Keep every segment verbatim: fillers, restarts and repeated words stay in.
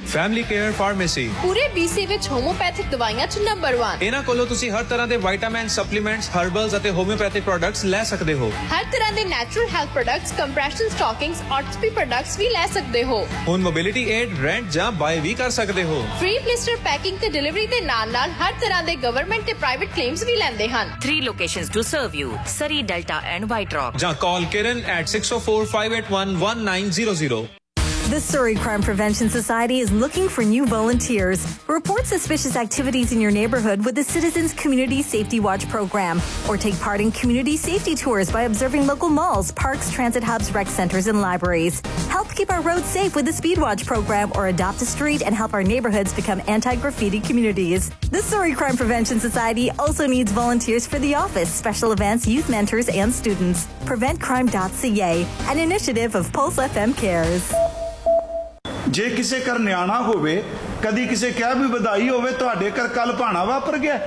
Family care pharmacy पूरे BC विच homeopathic दवाइयां च नंबर वन। इन्हां कोलों तुसीं हर तरह के विटामिन सप्लीमेंट्स हर्बल्स अते होम्योपैथिक प्रोडक्ट्स ले सकते हो। हर तरह के natural health products compression stockings ऑर्थोपी products भी ले सकते हो। हुण मोबिलिटी एड रेंट जां बाय भी कर सकते हो। फ्री ब्लिस्टर पैकिंग ते डिलीवरी दे नाल नाल हर तरह के गवर्नमेंट ते प्राइवेट क्लेम्स भी लैंदे हन। Three locations to serve you: Surrey, Delta and White Rock. जां call Kiran at six oh four, five eight one, one nine zero zero. The Surrey Crime Prevention Society is looking for new volunteers. Report suspicious activities in your neighbourhood with the Citizens Community Safety Watch program, or take part in community safety tours by observing local malls, parks, transit hubs, rec centres and libraries. Help keep our roads safe with the Speed Watch program, or adopt a street and help our neighbourhoods become anti-graffiti communities. The Surrey Crime Prevention Society also needs volunteers for the office, special events, youth mentors and students. prevent crime dot c a, an initiative of Pulse F M Cares. ਜੇ ਕਿਸੇ ਘਰ ਨਿਆਣਾ ਹੋਵੇ, ਕਦੀ ਕਿਸੇ ਕਿਹਾ ਵੀ ਵਧਾਈ ਹੋਵੇ, ਤੁਹਾਡੇ ਘਰ ਕੱਲ ਭਾਣਾ ਵਾਪਰ ਗਿਆ,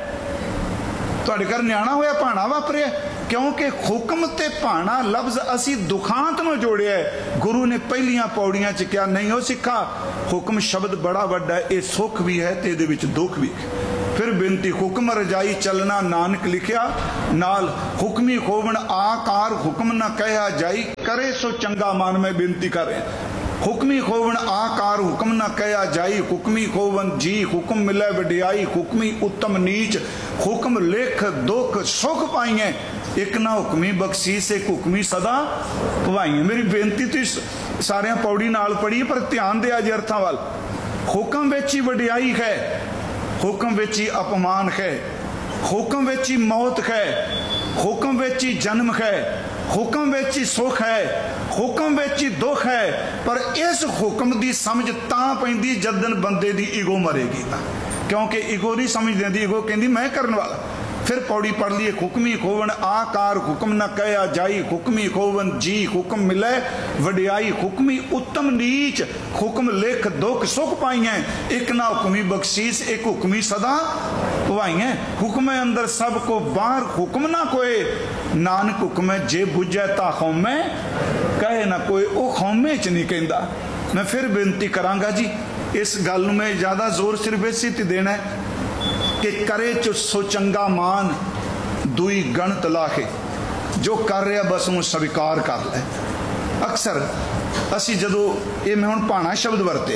ਤੁਹਾਡੇ ਘਰ ਨਿਆਣਾ ਹੋਇਆ ਭਾਣਾ ਵਾਪਰਿਆ, ਕਿਉਂਕਿ ਹੁਕਮ ਤੇ ਭਾਣਾ ਲਫ਼ਜ਼ ਅਸੀਂ ਦੁਖਾਂਤ ਨੂੰ ਜੋੜਿਆ ਹੈ। ਗੁਰੂ ਨੇ ਪਹਿਲੀਆਂ ਪੌੜੀਆਂ 'ਚ ਕਿਹਾ ਨਹੀਂ ਉਹ ਸਿੱਖਾ, ਹੁਕਮ ਸ਼ਬਦ ਬੜਾ ਵੱਡਾ ਹੈ, ਇਹ ਸੁੱਖ ਵੀ ਹੈ ਤੇ ਇਹਦੇ ਵਿੱਚ ਦੁੱਖ ਵੀ ਹੈ। फिर बेनती हुक्म रजाई चलना नानक लिखिया, नाल हुक्मी खोवन आकार हुक्म न कहा जाई, करे सो चंगा मान। मैं बेनती कर रहा, हुक्मी खोवन आकार हुक्म न कहा जाई, हुक्मी खोवन जी हुक्म मिले वडियाई, हुक्मी उत्तम नीच हुक्म लेख दुख सुख पाइए, एक ना हुक्मी बख्शीस एक हुक्मी सदा पवाइए। मेरी बेनती तुसीं सारियां पौड़ी नाल पढ़ी, पर ध्यान दिया जे अर्थां वाल। हुक्म विच ही वडियाई है, हुक्म विच ही अपमान है, हुक्म विच ही मौत है, हुक्म विच ही जन्म है, हुक्म विच ही सुख है, हुक्म विच ही दुख है। पर इस हुक्म की समझ तां पैंदी जदन बंदे की ईगो मरेगी, क्योंकि ईगो नहीं समझ देंदी, ईगो कहती मैं करने वाला। फिर पौड़ी पढ़ लीए, हुक्मी खोवन आकार हुक्म न कहा जाई, हुक्मी खोवन जी हुक्म मिले वडियाई, हुक्मी उत्तम नीच हुक्म लिख दुख सुख पाइए, एक ना हुक्मी बख्शीस एक हुक्मी सदा पवाइए। हुक्म अंदर सब को बाहर हुक्म ना कोई, नानक हुक्म जे बुझे ता खौमे कहे ना कोई, वो खौमे च नहीं कहता। मैं फिर बेनती करांगा जी, इस गल नूं मैं ज़्यादा जोर सिर्फ इसी ते देना है कि करे चो सो चंगा मान, दुई गणत लाखे, जो कर रहा बस वो स्वीकार कर ले। अक्सर असी जदों ये मैं हुण भाणा शब्द वरते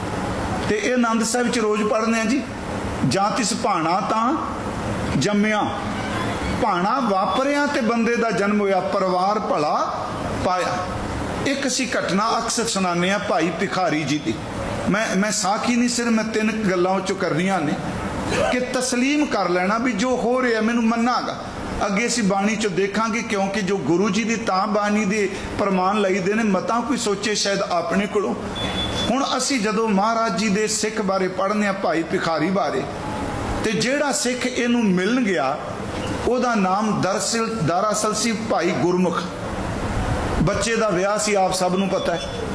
तो ये आनंद साहिब च रोज़ पढ़ने जी, जां तिस भाणा तां जम्मिया, भाणा वापरिया ते बंदे दा जन्म होया, परिवार भला पाया। एक असी घटना अक्सर सुनाने भाई भिखारी जी की, मैं मैं साखी नहीं सिर्फ मैं तीन गल्लां चो करनियां ने कि तस्लीम कर लेना भी जो हो रहा मैनू मन्नागा। अगे असी बाणी चो देखांगे, क्योंकि जो गुरु जी की तां बाणी दे प्रमाण लईदे ने, मतां कोई सोचे शायद अपने कोलों। हुण असी जदों महाराज जी दे सिख बारे पढ़ने भाई भिखारी बारे, ते जेड़ा सिख इनू मिलन गया उहदा नाम दरअसल दरअसल सी भाई गुरमुख। बच्चे दा विआह सी, आप सब नूं पता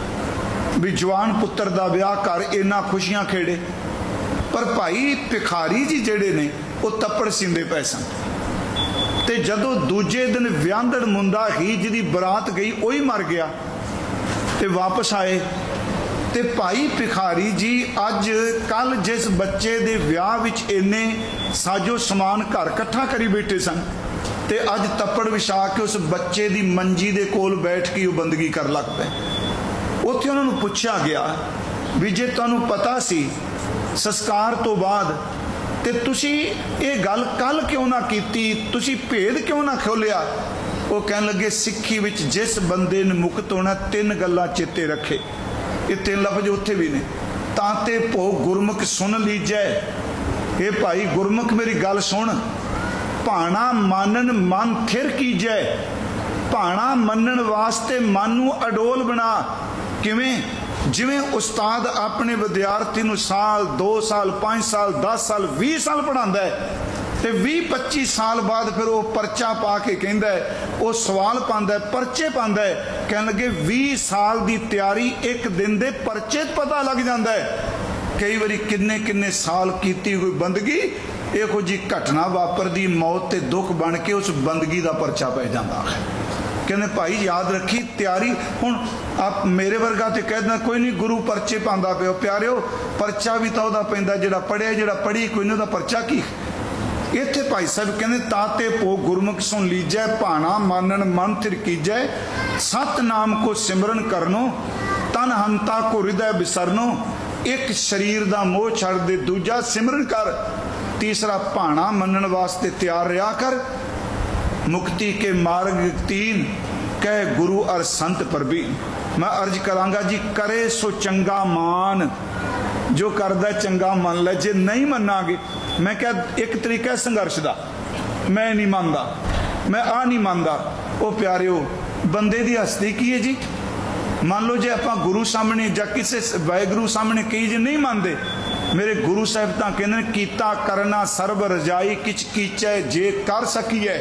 है भी जवान पुत्र दा विआह कर इन्ना खुशियां खेड़े, पर भाई भिखारी जी जेड़े ने वो तप्पड़ सींदे पए सन। ते जदों दूजे दिन विआंदड़ मुंडा ही जिहदी बरात गई वही मर गया, ते वापस आए ते भाई भिखारी जी अज कल जिस बच्चे दे विआह विच इन्ने साजो समान घर इकट्ठा करी बैठे सन, ते अज तप्पड़ विछा के उस बच्चे दी मंजी दे कोल बैठ के बंदगी कर लग पे। उत्थे उन्हां नूं पुछया गया भी जे तुहानूं पता सी संस्कार तो बाद ते तुसी ये गल कल क्यों ना कीती, तुसी भेद क्यों ना खोलिया? वो कहन लगे सिक्खी विच जिस बंदे ने मुक्त होना तीन गल्लां चेते रखे, ये तीन लफ्ज उत्थे भी ने, तांते भो गुरमुख सुन लीजै। ये भाई गुरमुख मेरी गल सुन, भाणा मानन मन थिर कीजै, भाणा मनन वास्ते मन नूं अडोल बना। किवें? जिवें उस्ताद अपने विद्यार्थी नूं साल दो साल पाँच साल दस साल बीस साल पढ़ांदा है, ते भी पच्ची साल बाद फिर वो परचा पा के कहंदा है, वो सवाल पांदा है, परचे पांदा है, कहन लगे बीस साल की तैयारी एक दिन दे परचे पता लग जाता है। कई बारी किन्ने किन्ने साल कीती हुई बंदगी इहो जी घटना वापरदी, मौत ते दुख बन के उस बंदगी का परचा पै जाता है। कहने भाई याद रखी तैयारी। हुण आप मेरे वर्गा तो कह देना कोई नहीं गुरु परचे पांदा पिओ, प्यारिओ परचा भी तो उहदा पैंदा जिहड़ा पढ़िया, जिहड़ा पढ़ी कोई नहीं उहदा परचा की। इत्थे भाई साहब कहने ताते पो गुरमुख सुन लीजै, भाना मानन मन थिर कीजै, सत नाम को सिमरन करनो, तन हंता को हृदय बिसरनो, एक शरीर दा मोह छड़ दे दूजा सिमरन कर, तीसरा भाना मनन वास्ते तैयार रहा कर, मुक्ति के मार्ग तीन कह गुरु और संत परवीन। मैं अर्ज करांगा जी करे सो चंगा मान, जो करदा चंगा मन ले, जे नहीं मनांगे मैं क्या एक तरीका है संघर्ष का, मैं नहीं मानता, मैं आ नहीं मानता। वो प्यारिओ बंदे की हस्ती की है जी। मान लो जे आप गुरु सामने या किसी वाहिगुरु सामने कही जे नहीं मानते, मेरे गुरु साहब तो कहने कीता करना सर्ब रजाई, किच कीचै जे कर सकीए।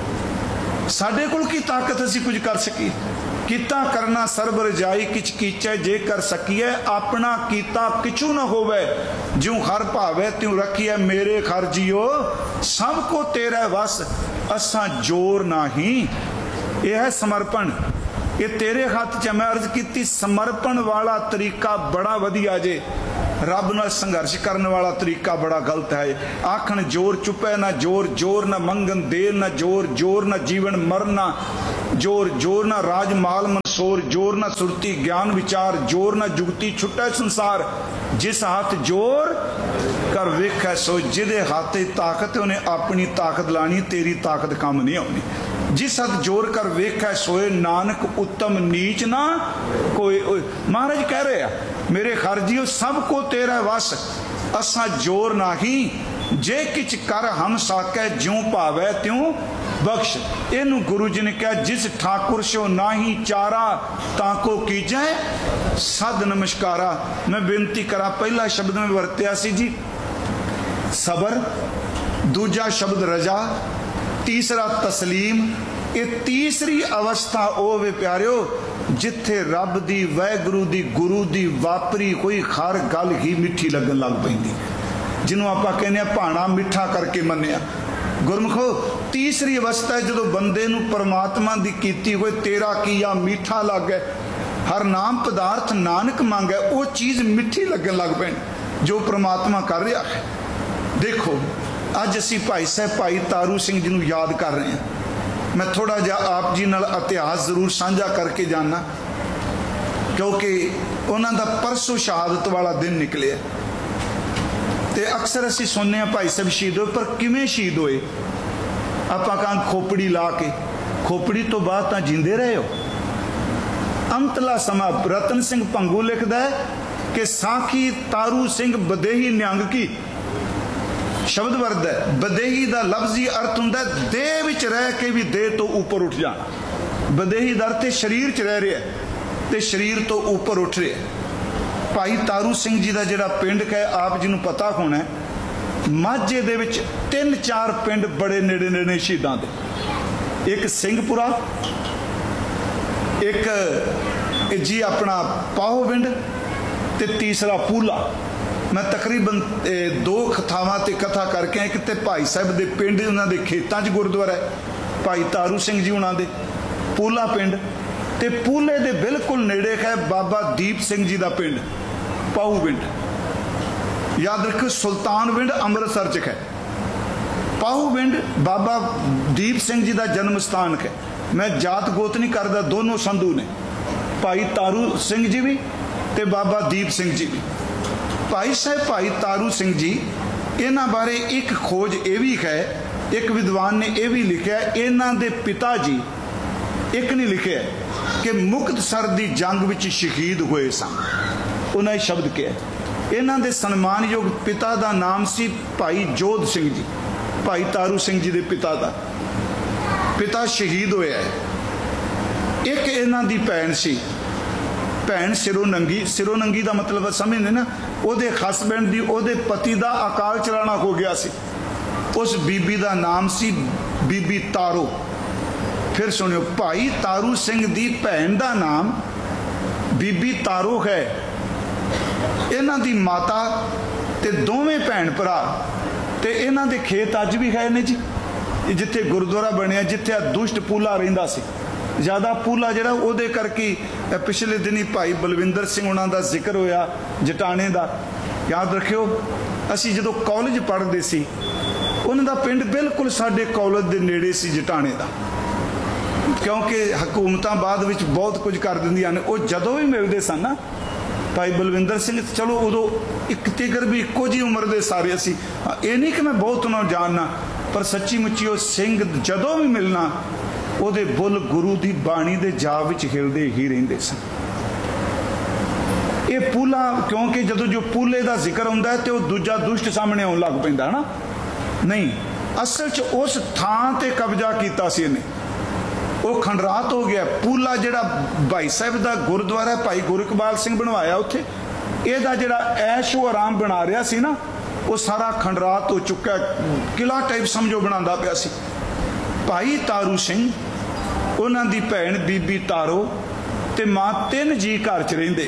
साडे कोल की ताकत असी कुछ कर सकी, कीता करना सर्ब रजाई किच कीचै जे कर सकीए, अपना कीता किचू न होवे, ज्यों हर भावे त्यों रखिए मेरे खर जियो, सबको तेरा वस असा जोर नाही। यह है समर्पण, ये तेरे हाथ च। मैं अर्ज की समर्पण वाला तरीका बड़ा वधिया जे, रब नाल संघर्ष करने वाला तरीका बड़ा गलत है। आखन जोर चुपे ना जोर, जोर ना मंगन देर ना जोर, जोर ना जीवन मरना जोर, जोर ना राज माल मनसोर, जोर ना सुरती ज्ञान विचार, जोर ना जुगती छुट्टा संसार, जिस हाथ जोर कर वेख सो, जिदे हाथ ताकत उन्हें अपनी ताकत लानी, तेरी ताकत काम नहीं आनी। जिस हाथ जोर कर वेख सोए, नानक उत्तम नीच ना कोई। महाराज कह रहे हैं मेरे खरजियो सबको तेरा वस असा जोर नाही, जे किच कर हम साकै, ज्यों भावै त्यों बख्श। इनू गुरु जी ने कहा जिस ठाकुर सो नाही चारा, ताको कीजै सद नमस्कारा। मैं बेनती करा, पहला शब्द में वरत्या सी जी सबर, दूजा शब्द रजा, तीसरा तस्लीम। ये तीसरी अवस्था ओ वे प्यारिओ जिथे रब दी वाहिगुरु दी गुरु दी वापरी कोई हर गल ही मिठी लगन लग पैंदी, जिन्हों आपां कहने भाना मिठा करके मन्निया। गुरमुखो तीसरी अवस्था है जो बंदे नूं परमात्मा दी कीती हुई तेरा किया मीठा लग गए, हर नाम पदार्थ नानक मांगे, वो चीज़ मिठी लगन लग पैन जो परमात्मा कर रहा है। देखो अज असी भाई साहब भाई तारू सिंह जी नूं याद कर रहे हैं। मैं थोड़ा जा आप जी नाल इतिहास जरूर साझा करके जाना, क्योंकि उन्हों का परसों शहादत वाला दिन निकले। तो अक्सर असी सुनने भाई साहब शहीद होए, पर किवें शहीद होए? आपां कहां खोपड़ी ला के, खोपड़ी तो बाद तो जींदे रहे हो। अंतला समा रतन सिंह भंगू लिखता है कि साखी तारू सिंह बदेही निहंग की शब्द वर्द है। बदेही का लफ्जी अर्थ हुंदा देह विच रह के भी देह तो ऊपर उठ जाना। बदेही का अर्थ शरीर च रह रहा है तो शरीर तो ऊपर उठ रहा है। भाई तारू सिंह जी का जिहड़ा पिंड है आप जी नूं पता होना है, माझे दे विच तीन चार पिंड बड़े नेड़े नेड़े शहीदां दे। एक सिंहपुरा, एक जी अपना पाहो पिंड ते तीसरा पूला। मैं तकरीबन दो कथावां ते कथा करके आया। किते भाई साहब दे पिंड उन्हां दे खेतां च गुरुद्वारा है, भाई तारू सिंह जी उन्हां दे पूला पिंड, ते पूले दे बिल्कुल नेड़े है बाबा दीप सिंह जी दा पिंड पाहू पिंड। याद रखो सुल्तान पिंड अमृतसर च है, पाहू पिंड बाबा दीप सिंह जी दा जन्म स्थान है। मैं जात गोत नहीं करदा, दोनों संधू ने, भाई तारू सिंह जी भी ते बाबा दीप सिंह जी भी। भाई साहब भाई तारू सिंह जी इन्हां बारे एक खोज यह भी है, एक विद्वान ने यह भी लिखा, इन्हां दे पिता जी एक नहीं लिखे कि मुक्तसर दी जंग विच शहीद हुए सन। उन्हें शब्द कहा, इन्हां दे सन्मानयोग पिता का नाम सी भाई जोध सिंह जी, भाई तारू सिंह जी दे पिता का पिता शहीद होया है। एक इन्हां दी भैन सी, भैन सिरों नंगी। सिरों नंगी का मतलब समझने ना, ਉਹਦੇ हसबैंड दी ਉਹਦੇ पति का अकाल चलाना हो गया सी। उस बीबी का नाम सी बीबी तारो। फिर सुनियो, भाई तारू सिंह दी भैन का नाम बीबी तारो है। इन्हां दी माता ते दोवें भैन भरा ते इन्हां दे खेत अज भी है ने जी, जिथे गुरुद्वारा बनया, जिथे दुष्ट पूला रहिंदा सी। ज़्यादा पूला जिहड़ा उहदे करके पिछले दिनी भाई बलविंदर सिंह उन्हां दा जिक्र होया जटाणे दा। याद रखियो असी जदों कॉलेज पढ़दे सी उन्हां दा पिंड बिल्कुल साडे कॉलेज दे नेड़े सी जटाणे दा, क्योंकि हुकूमतां बाद विच बहुत कुछ कर दिंदियां ने। वो जदों भी मिलदे सन ना भाई बलविंदर सिंह, चलो उदों एक तिगर भी इक्को जी उम्र दे सारे असी, ये नहीं कि मैं बहुत उन्होंने जानना, पर सच्ची मुच्ची वो सिंह जदों भी मिलना उहदे बुल गुरु दी बाणी दे जाप विच हिलदे ही रहिंदे सन। ये पूला क्योंकि जदों जो पूले दा जिक्र हुंदा है तो दूजा दुष्ट सामने आउण लग पैंदा ना, नहीं असल च उस थां ते कब्जा कीता सी इहने, वो खंडरात हो गया। पूला जिहड़ा भाई साहब दा गुरुद्वारा भाई गुरकबाल सिंह बनवाया उत्थे, इहदा जिहड़ा ऐशो आराम बना रहा सी ना वो सारा खंडरात हो चुका, किला टाइप समझो बनांदा पिया सी। भाई तारू सिंह उन्हां दी भैन बीबी तारो ते मां तीन जी घर च रहिंदे।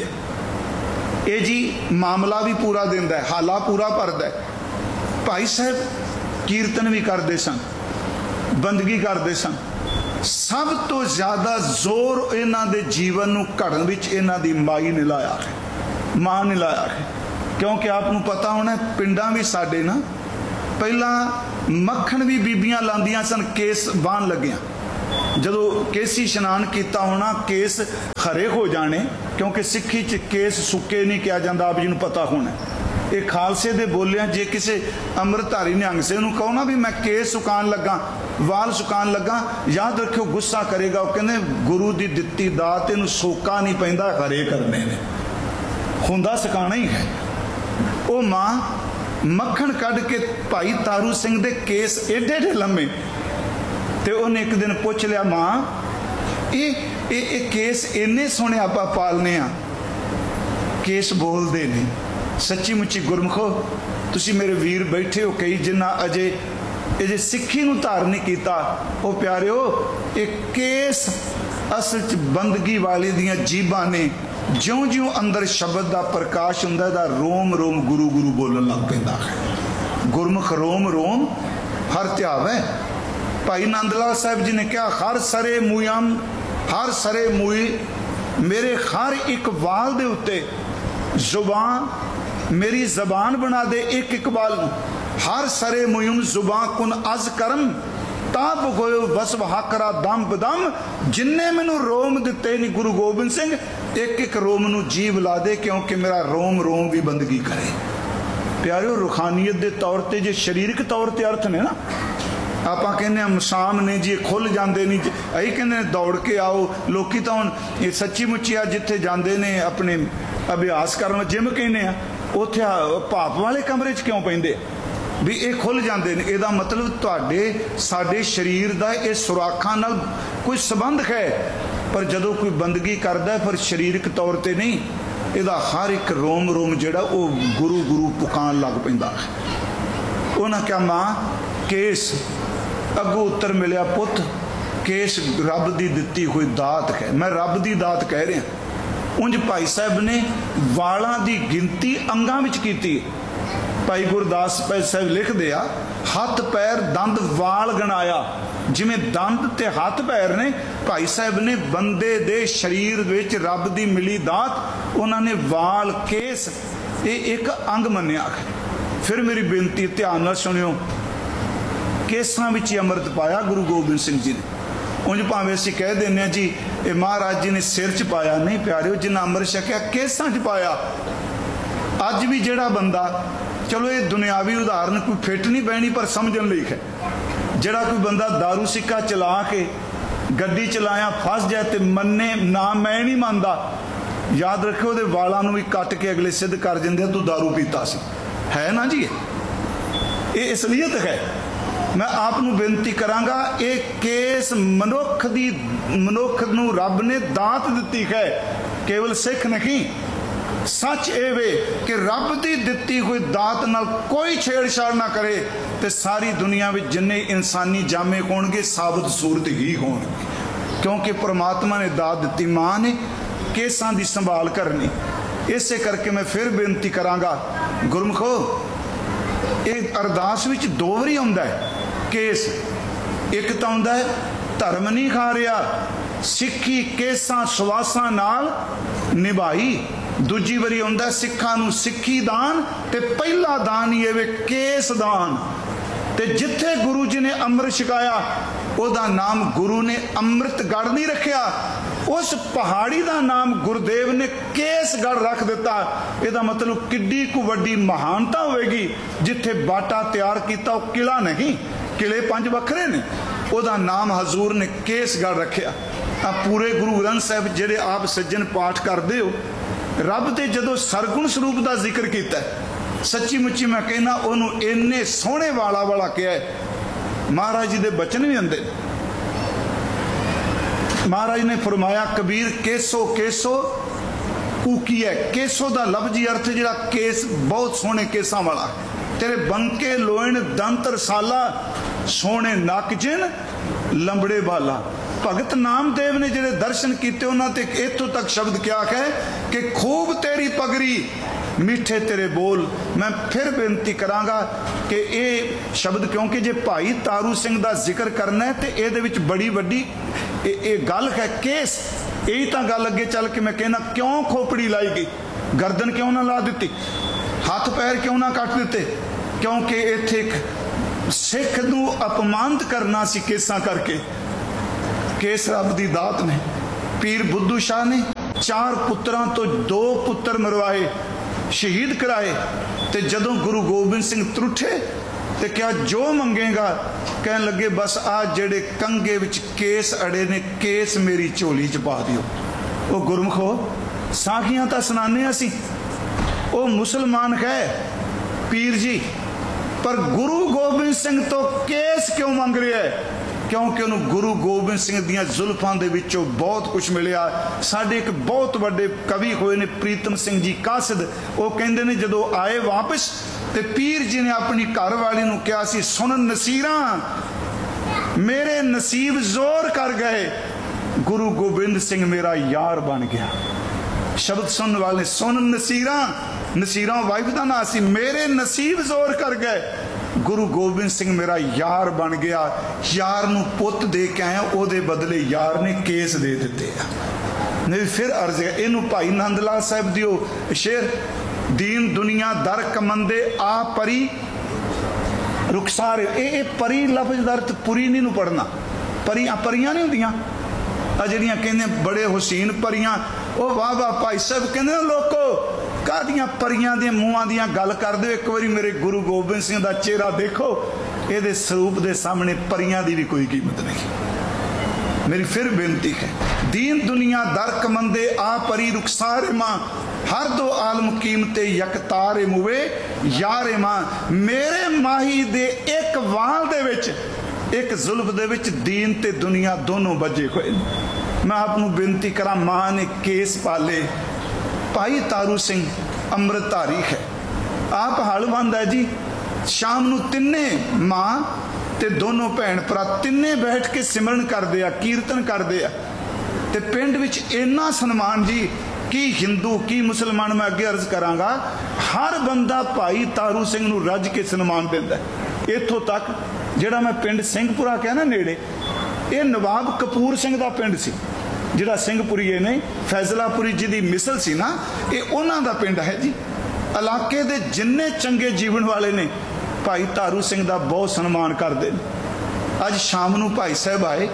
ये जी मामला भी पूरा दिंदा है, हाला पूरा भरदा है। भाई साहब कीर्तन भी करते सन, बंदगी करते सन। सब तो ज्यादा जोर इन्हां दे जीवन नूं घड़न विच इन्हां दी माई ने लाया है, मां ने लाया है। क्योंकि आपनूं पता होना पिंडां भी साडे ना पहला मक्खण भी बीबियां लांदियां सन केस बाण लगियां, जदों केसी इशनान किया होना केस खरे हो जाने, क्योंकि सिक्खी च केस सुके नहीं किया जाता, आप जी नूं पता होना। ये खालसे दे बोलिया जे किसी अमृतधारी निहंग से नूं कहो ना भी मैं केस सुकान लगा, वाल सुकान लगा, याद रखियो गुस्सा करेगा। वो कहने गुरु दी दित्ती दात इनूं सोका नहीं पैंदा, खरे करने ने हुंदा सुकाना ही है। वो मां मक्खण कढ़ के भाई तारू सिंह दे केस एडे एडे लम्मे, तो उन्हें एक दिन पूछ लिया मां ये ये, ये केस इन्ने सोहने आपां पालने आ, केस बोलते नहीं। सच्ची मुच्ची गुरमुखो तुसी मेरे वीर बैठे हो कई जिन्ना अजे ये सिक्खी नूं धारण नहीं कीता, वो प्यारे हो एक केस असल च बंदगी वाले दियां जीबां ने ज्यों ज्यों अंदर शब्द का प्रकाश हुंदा है रोम रोम गुरु गुरु बोलन लग पैंदा है। गुरमुख रोम रोम हर ध्यावै। भाई नंदलाल साहब जी ने कहा हर सरे मूयम, हर सरे मूई मेरे हर एक वाल दे उत्ते जुबान मेरी जबान बना दे एक एक बाल, हर सरे मुयम जुबान कुन अज करम ताब गोयो बस वहाकरा दम बदम, जिन्ने मैनू रोम दिते नहीं गुरु गोबिंद सिंह एक एक रोम नू जीव ला दे, क्योंकि मेरा रोम रोम भी बंदगी करे। प्यारे रूहानियत के तौर पर जो शरीरक तौर पर अर्थ ने ना, आप कहने मसाम ने जी खुल जाते नहीं, अही कहने दौड़ के आओ। लोग तो हम ये सच्ची मुच्ची आ जिथे जाते ने अपने अभ्यास करन जिम कहने उत्थे भाप वाले कमरे च क्यों पैंदे भी ये खुल जाते हैं। इसका मतलब तुहाडे साडे शरीर का ये सुराखां नाल कोई संबंध है, पर जदों कोई बंदगी करता है फिर शरीरक तौर पर नहीं, इसका हर एक रोम रोम जिहड़ा वो गुरु गुरु पुकान लग पैंदा है। उन्हें क्या मां केस अगों उत्तर मिलिया पुत केस रब की दिती हुई दात है, मैं रब की दात कह रहा। उंज भाई साहब ने वालों की गिनती अंगां विच कीती। भाई गुरदास साहब लिख दिया हथ पैर दंद वाल गणाया, जिमें दंद ते हथ पैर ने भाई साहब ने बंदे दे शरीर विच रब दी मिली दात, उन्होंने वाल केस ये एक अंग मन्निया। फिर मेरी बेनती ध्यान नाल सुनियो, केसां विच अमृत पाया गुरु गोबिंद सिंह जी ने। उंज भावें असीं कह देने जी ये महाराज जी ने सिर च पाया, नहीं प्यारे जिन्ना अमृत छकिया केसां च पाया। अज भी जिहड़ा बंदा, चलो ये दुनियावी उदाहरण कोई फिट नहीं बहनी पर समझन लई है, जिहड़ा कोई बंदा दारू सिक्का चला के गड्डी चलाया फस जाए तो मन्ने ना मैं नहीं मानता, याद रखियो उहदे वालां नूं भी कट के अगले सिद्ध कर दिंदे तू दारू पीता सी, है ना जी। ये असलीयत है। मैं आपनूं बेनती करांगा ये केस मनुख दी मनुख नूं रब ने दात दिती है, केवल सिख नहीं। सच ये वे कि रब की दिती हुई दात नाल कोई छेड़छाड़ ना करे तो सारी दुनिया में जिन्ने इंसानी जामे होणगे साबित सूरत ही होणगे, क्योंकि परमात्मा ने दात दिती, मां ने केसां की संभाल करनी। इसे करके मैं फिर बेनती करांगा गुरमुखो, ये अरदास विच दो वारी आउंदा है केस, एक तो आउंदा है धर्म नहीं खा रहा ਸਿੱਖੀ ਕੇਸਾਂ ਸਵਾਸਾਂ ਨਾਲ ਨਿਭਾਈ। ਦੂਜੀ ਵਾਰੀ ਆਉਂਦਾ ਸਿੱਖਾਂ ਨੂੰ ਸਿੱਖੀ ਦਾਨ, ਤੇ ਪਹਿਲਾ ਦਾਨ ਹੀ ਇਹ ਕੇਸ ਦਾਨ। ਤੇ ਜਿੱਥੇ ਗੁਰੂ ਜੀ ਨੇ ਅੰਮ੍ਰਿਤ ਛਕਾਇਆ ਉਹਦਾ ਨਾਮ ਗੁਰੂ ਨੇ ਅੰਮ੍ਰਿਤਗੜ੍ਹ ਨਹੀਂ ਰੱਖਿਆ, ਉਸ ਪਹਾੜੀ ਦਾ ਨਾਮ ਗੁਰਦੇਵ ਨੇ ਕੇਸਗੜ੍ਹ ਰੱਖ ਦਿੱਤਾ। ਇਹਦਾ ਮਤਲਬ ਕਿੱਡੀ ਕੁ ਵੱਡੀ ਮਹਾਨਤਾ ਹੋਵੇਗੀ। ਜਿੱਥੇ ਬਾਟਾ ਤਿਆਰ ਕੀਤਾ ਉਹ ਕਿਲਾ ਨਹੀਂ, ਕਿਲੇ ਪੰਜ ਵੱਖਰੇ ਨੇ, ਉਹਦਾ ਨਾਮ ਹਜ਼ੂਰ ਨੇ ਕੇਸਗੜ੍ਹ ਰੱਖਿਆ। ਆ ਪੂਰੇ ਗੁਰੂ ਗ੍ਰੰਥ ਸਾਹਿਬ ਜਿਹੜੇ ਆਪ ਸੱਜਣ ਪਾਠ ਕਰਦੇ ਹੋ, ਰੱਬ ਦੇ ਜਦੋਂ ਸਰਗੁਣ ਸਰੂਪ ਦਾ ਜ਼ਿਕਰ ਕੀਤਾ, ਸੱਚੀ ਮੁੱਚੀ ਮੈਂ ਕਹਿੰਦਾ ਉਹਨੂੰ ਇੰਨੇ ਸੋਹਣੇ ਵਾਲਾ ਵਾਲਾ ਕਿਹਾ ਹੈ। ਮਹਾਰਾਜ ਜੀ ਦੇ ਬਚਨ ਵੀ ਆਉਂਦੇ। ਮਹਾਰਾਜ ਨੇ ਫਰਮਾਇਆ ਕਬੀਰ ਕੇਸੋ ਕੇਸੋ ਕੂਕੀ ਹੈ। ਕੇਸੋ ਦਾ ਲਫ਼ਜ਼ੀ ਅਰਥ ਜਿਹੜਾ ਕੇਸ ਬਹੁਤ ਸੋਹਣੇ ਕੇਸਾਂ ਵਾਲਾ, ਤੇਰੇ ਬੰਕੇ ਲੋਇਣ ਦੰਤ ਰਸਾਲਾ, ਸੋਹਣੇ ਨੱਕ ਜਿਨ ਲੰਬੜੇ ਬਾਲਾ। ਭਗਤ ਨਾਮਦੇਵ ਨੇ ਜਿਹੜੇ ਦਰਸ਼ਨ ਕੀਤੇ ਉਹਨਾਂ ਤੇ ਇੱਥੋਂ ਤੱਕ ਸ਼ਬਦ ਕਿਹਾ ਹੈ ਕਿ ਖੂਬ ਤੇਰੀ ਪਗੜੀ ਮਿੱਠੇ ਤੇਰੇ ਬੋਲ। ਮੈਂ ਫਿਰ ਬੇਨਤੀ ਕਰਾਂਗਾ ਕਿ ਇਹ ਸ਼ਬਦ, ਕਿਉਂਕਿ ਜੇ ਭਾਈ ਤਾਰੂ ਸਿੰਘ ਦਾ ਜ਼ਿਕਰ ਕਰਨਾ ਹੈ ਤੇ ਇਹਦੇ ਵਿੱਚ ਬੜੀ ਵੱਡੀ ਇਹ ਗੱਲ ਹੈ ਕੇਸ। ਇਹੀ ਤਾਂ ਗੱਲ ਅੱਗੇ ਚੱਲ ਕੇ ਮੈਂ ਕਹਿਣਾ ਕਿਉਂ ਖੋਪੜੀ ਲਾਈ ਗਈ, ਗਰਦਨ ਕਿਉਂ ਨਾ ਲਾ ਦਿੱਤੀ, ਹੱਥ ਪੈਰ ਕਿਉਂ ਨਾ ਕੱਟ ਦਿੱਤੇ, ਕਿਉਂਕਿ ਇੱਥੇ ਇੱਕ ਸਿੱਖ ਨੂੰ ਅਪਮਾਨਿਤ ਕਰਨਾ ਸੀ ਕੇਸਾਂ ਕਰਕੇ। ਕੇਸ ਰੱਬ ਦੀ ਦਾਤ ਨੇ। ਪੀਰ ਬੁੱਧੂ ਸ਼ਾਹ ਨੇ ਚਾਰ ਪੁੱਤਰਾਂ ਤੋਂ ਦੋ ਪੁੱਤਰ ਮਰਵਾਏ, ਸ਼ਹੀਦ ਕਰਾਏ। ਤੇ ਜਦੋਂ ਗੁਰੂ ਗੋਬਿੰਦ ਸਿੰਘ ਤਰੁੱਠੇ ਤੇ ਕਿਹਾ ਜੋ ਮੰਗੇਗਾ, ਕਹਿਣ ਲੱਗੇ ਬਸ ਆ ਜਿਹੜੇ ਕੰਗੇ ਵਿੱਚ ਕੇਸ ਅੜੇ ਨੇ, ਕੇਸ ਮੇਰੀ ਝੋਲੀ ਚ ਪਾ ਦਿਓ। ਉਹ ਗੁਰਮਖੋ ਸਾਖੀਆਂ ਤਾਂ ਸੁਣਾਉਂਦੇ ਅਸੀਂ, ਉਹ ਮੁਸਲਮਾਨ ਹੈ ਪੀਰ ਜੀ, ਪਰ ਗੁਰੂ ਗੋਬਿੰਦ ਸਿੰਘ ਤੋਂ ਕੇਸ ਕਿਉਂ ਮੰਗ ਰਿਹਾ ਹੈ? ਕਿਉਂਕਿ ਉਹਨੂੰ ਗੁਰੂ ਗੋਬਿੰਦ ਸਿੰਘ ਦੀਆਂ ਜ਼ੁਲਫਾਂ ਦੇ ਵਿੱਚੋਂ ਬਹੁਤ ਕੁਝ ਮਿਲਿਆ। ਸਾਡੇ ਇੱਕ ਬਹੁਤ ਵੱਡੇ ਕਵੀ ਹੋਏ ਨੇ ਪ੍ਰੀਤਮ ਸਿੰਘ ਜੀ ਕਾਸਿਦ, ਉਹ ਕਹਿੰਦੇ ਨੇ ਜਦੋਂ ਆਏ ਵਾਪਸ ਤੇ ਪੀਰ ਜੀ ਨੇ ਆਪਣੀ ਘਰ ਵਾਲੀ ਨੂੰ ਕਿਹਾ ਸੀ, ਸੁਣ ਨਸੀਰਾਂ ਮੇਰੇ ਨਸੀਬ ਜ਼ੋਰ ਕਰ ਗਏ, ਗੁਰੂ ਗੋਬਿੰਦ ਸਿੰਘ ਮੇਰਾ ਯਾਰ ਬਣ ਗਿਆ। ਸ਼ਬਦ ਸੁਣਨ ਵਾਲੇ ਸੁਣ ਨਸੀਰਾਂ, ਨਸੀਰਾਂ ਵਾਈਫ ਦਾ ਨਾਂ ਸੀ, ਮੇਰੇ ਨਸੀਬ ਜ਼ੋਰ ਕਰ ਗਏ, ਗੁਰੂ ਗੋਬਿੰਦ ਸਿੰਘ ਮੇਰਾ ਯਾਰ ਬਣ ਗਿਆ। ਯਾਰ ਨੂੰ ਪੁੱਤ ਦੇ ਕੇ ਆਇਆ, ਉਹਦੇ ਬਦਲੇ ਯਾਰ ਨੇ ਕੇਸ ਦੇ ਦਿੱਤੇ ਆ। ਨਹੀਂ ਫਿਰ ਅਰਜ਼ ਹੈ ਇਹਨੂੰ ਭਾਈ ਨੰਦ ਲਾਲ ਸਾਹਿਬ ਦੀ ਉਹ ਸ਼ੇਰ, ਦੀਨ ਦੁਨੀਆ ਦਰ ਕਮੰਦੇ ਆ ਪਰੀ ਰੁਖਸਾਰ। ਇਹ ਇਹ ਪਰੀ ਲਫ਼ਜ਼ ਦਾ ਅਰਥ ਪੁਰੀ ਨਹੀਂ ਨੂੰ ਪੜਨਾ। ਪਰੀਆਂ ਪਰੀਆਂ ਨਹੀਂ ਹੁੰਦੀਆਂ ਆ ਜਿਹੜੀਆਂ ਕਹਿੰਦੇ ਬੜੇ ਹੁਸੈਨ ਪਰੀਆਂ। ਉਹ ਵਾਹ ਵਾਹ ਭਾਈ ਸਾਹਿਬ ਕਹਿੰਦੇ ਲੋਕੋ ਕਾਹਦੀਆਂ ਪਰੀਆਂ ਦੇ ਮੂੰਹਾਂ ਦੀਆਂ ਗੱਲ ਕਰਦੇ ਹੋ, ਇੱਕ ਵਾਰੀ ਮੇਰੇ ਗੁਰੂ ਗੋਬਿੰਦ ਸਿੰਘ ਦਾ ਚਿਹਰਾ ਦੇਖੋ, ਇਹਦੇ ਸਰੂਪ ਦੇ ਸਾਹਮਣੇ ਪਰੀਆਂ ਦੀ ਵੀ ਕੋਈ ਕੀਮਤ ਨਹੀਂ। ਮੇਰੀ ਫਿਰ ਬੇਨਤੀ ਹੈ, ਦੀਨ ਦੁਨੀਆ ਦਰ ਕਮੰਦੇ ਆ ਪਰੀ ਰੁਖਸਾਰੇ ਮਾਂ, ਹਰ ਦੋ ਆਲਮ ਕੀਮਤੇ ਯਕਤਾਰੇ ਮੁਵੇ ਯਾਰੇ ਮਾਂ। ਮੇਰੇ ਮਾਹੀ ਦੇ ਇੱਕ ਵਾਲ ਦੇ ਵਿੱਚ, ਇੱਕ ਜ਼ੁਲਫ ਦੇ ਵਿੱਚ ਦੀਨ ਤੇ ਦੁਨੀਆ ਦੋਨੋਂ ਵੱਜੇ ਹੋਏ। ਮੈਂ ਆਪ ਨੂੰ ਬੇਨਤੀ ਕਰਾਂ, ਮਾਂ ਨੇ ਕੇਸ ਪਾਲੇ। ਭਾਈ ਤਾਰੂ ਸਿੰਘ ਅੰਮ੍ਰਿਤਧਾਰੀ ਹੈ, ਆਪ ਹਲਵੰਦ ਹੈ ਜੀ। ਸ਼ਾਮ ਨੂੰ ਤਿੰਨੇ ਮਾਂ ਤੇ ਦੋਨੋਂ ਭੈਣ ਭਰਾ ਤਿੰਨੇ ਬੈਠ ਕੇ ਸਿਮਰਨ ਕਰਦੇ ਆ, ਕੀਰਤਨ ਕਰਦੇ ਆ। ਤੇ ਪਿੰਡ ਵਿੱਚ ਇੰਨਾ ਸਨਮਾਨ ਜੀ, ਕੀ ਹਿੰਦੂ ਕੀ ਮੁਸਲਮਾਨ, ਮੈਂ ਅੱਗੇ ਅਰਜ਼ ਕਰਾਂਗਾ, ਹਰ ਬੰਦਾ ਭਾਈ ਤਾਰੂ ਸਿੰਘ ਨੂੰ ਰੱਜ ਕੇ ਸਨਮਾਨ ਦਿੰਦਾ। ਇੱਥੋਂ ਤੱਕ ਜਿਹੜਾ ਮੈਂ ਪਿੰਡ ਸਿੰਘਪੁਰਾ ਕਿਹਾ ਨਾ ਨੇੜੇ, ਇਹ ਨਵਾਬ ਕਪੂਰ ਸਿੰਘ ਦਾ ਪਿੰਡ ਸੀ, ਜਿਹੜਾ ਸਿੰਘਪੁਰੀਏ ਨੇ ਫੈਜ਼ਲਾਪੁਰੀ ਜੀ ਦੀ ਮਿਸਲ ਸੀ ਨਾ, ਇਹ ਉਹਨਾਂ ਦਾ ਪਿੰਡ ਹੈ ਜੀ। ਇਲਾਕੇ ਦੇ ਜਿੰਨੇ ਚੰਗੇ ਜੀਵਨ ਵਾਲੇ ਨੇ ਭਾਈ ਤਾਰੂ ਸਿੰਘ ਦਾ ਬਹੁਤ ਸਨਮਾਨ ਕਰਦੇ ਨੇ। ਅੱਜ ਸ਼ਾਮ ਨੂੰ ਭਾਈ ਸਾਹਿਬ ਆਏ,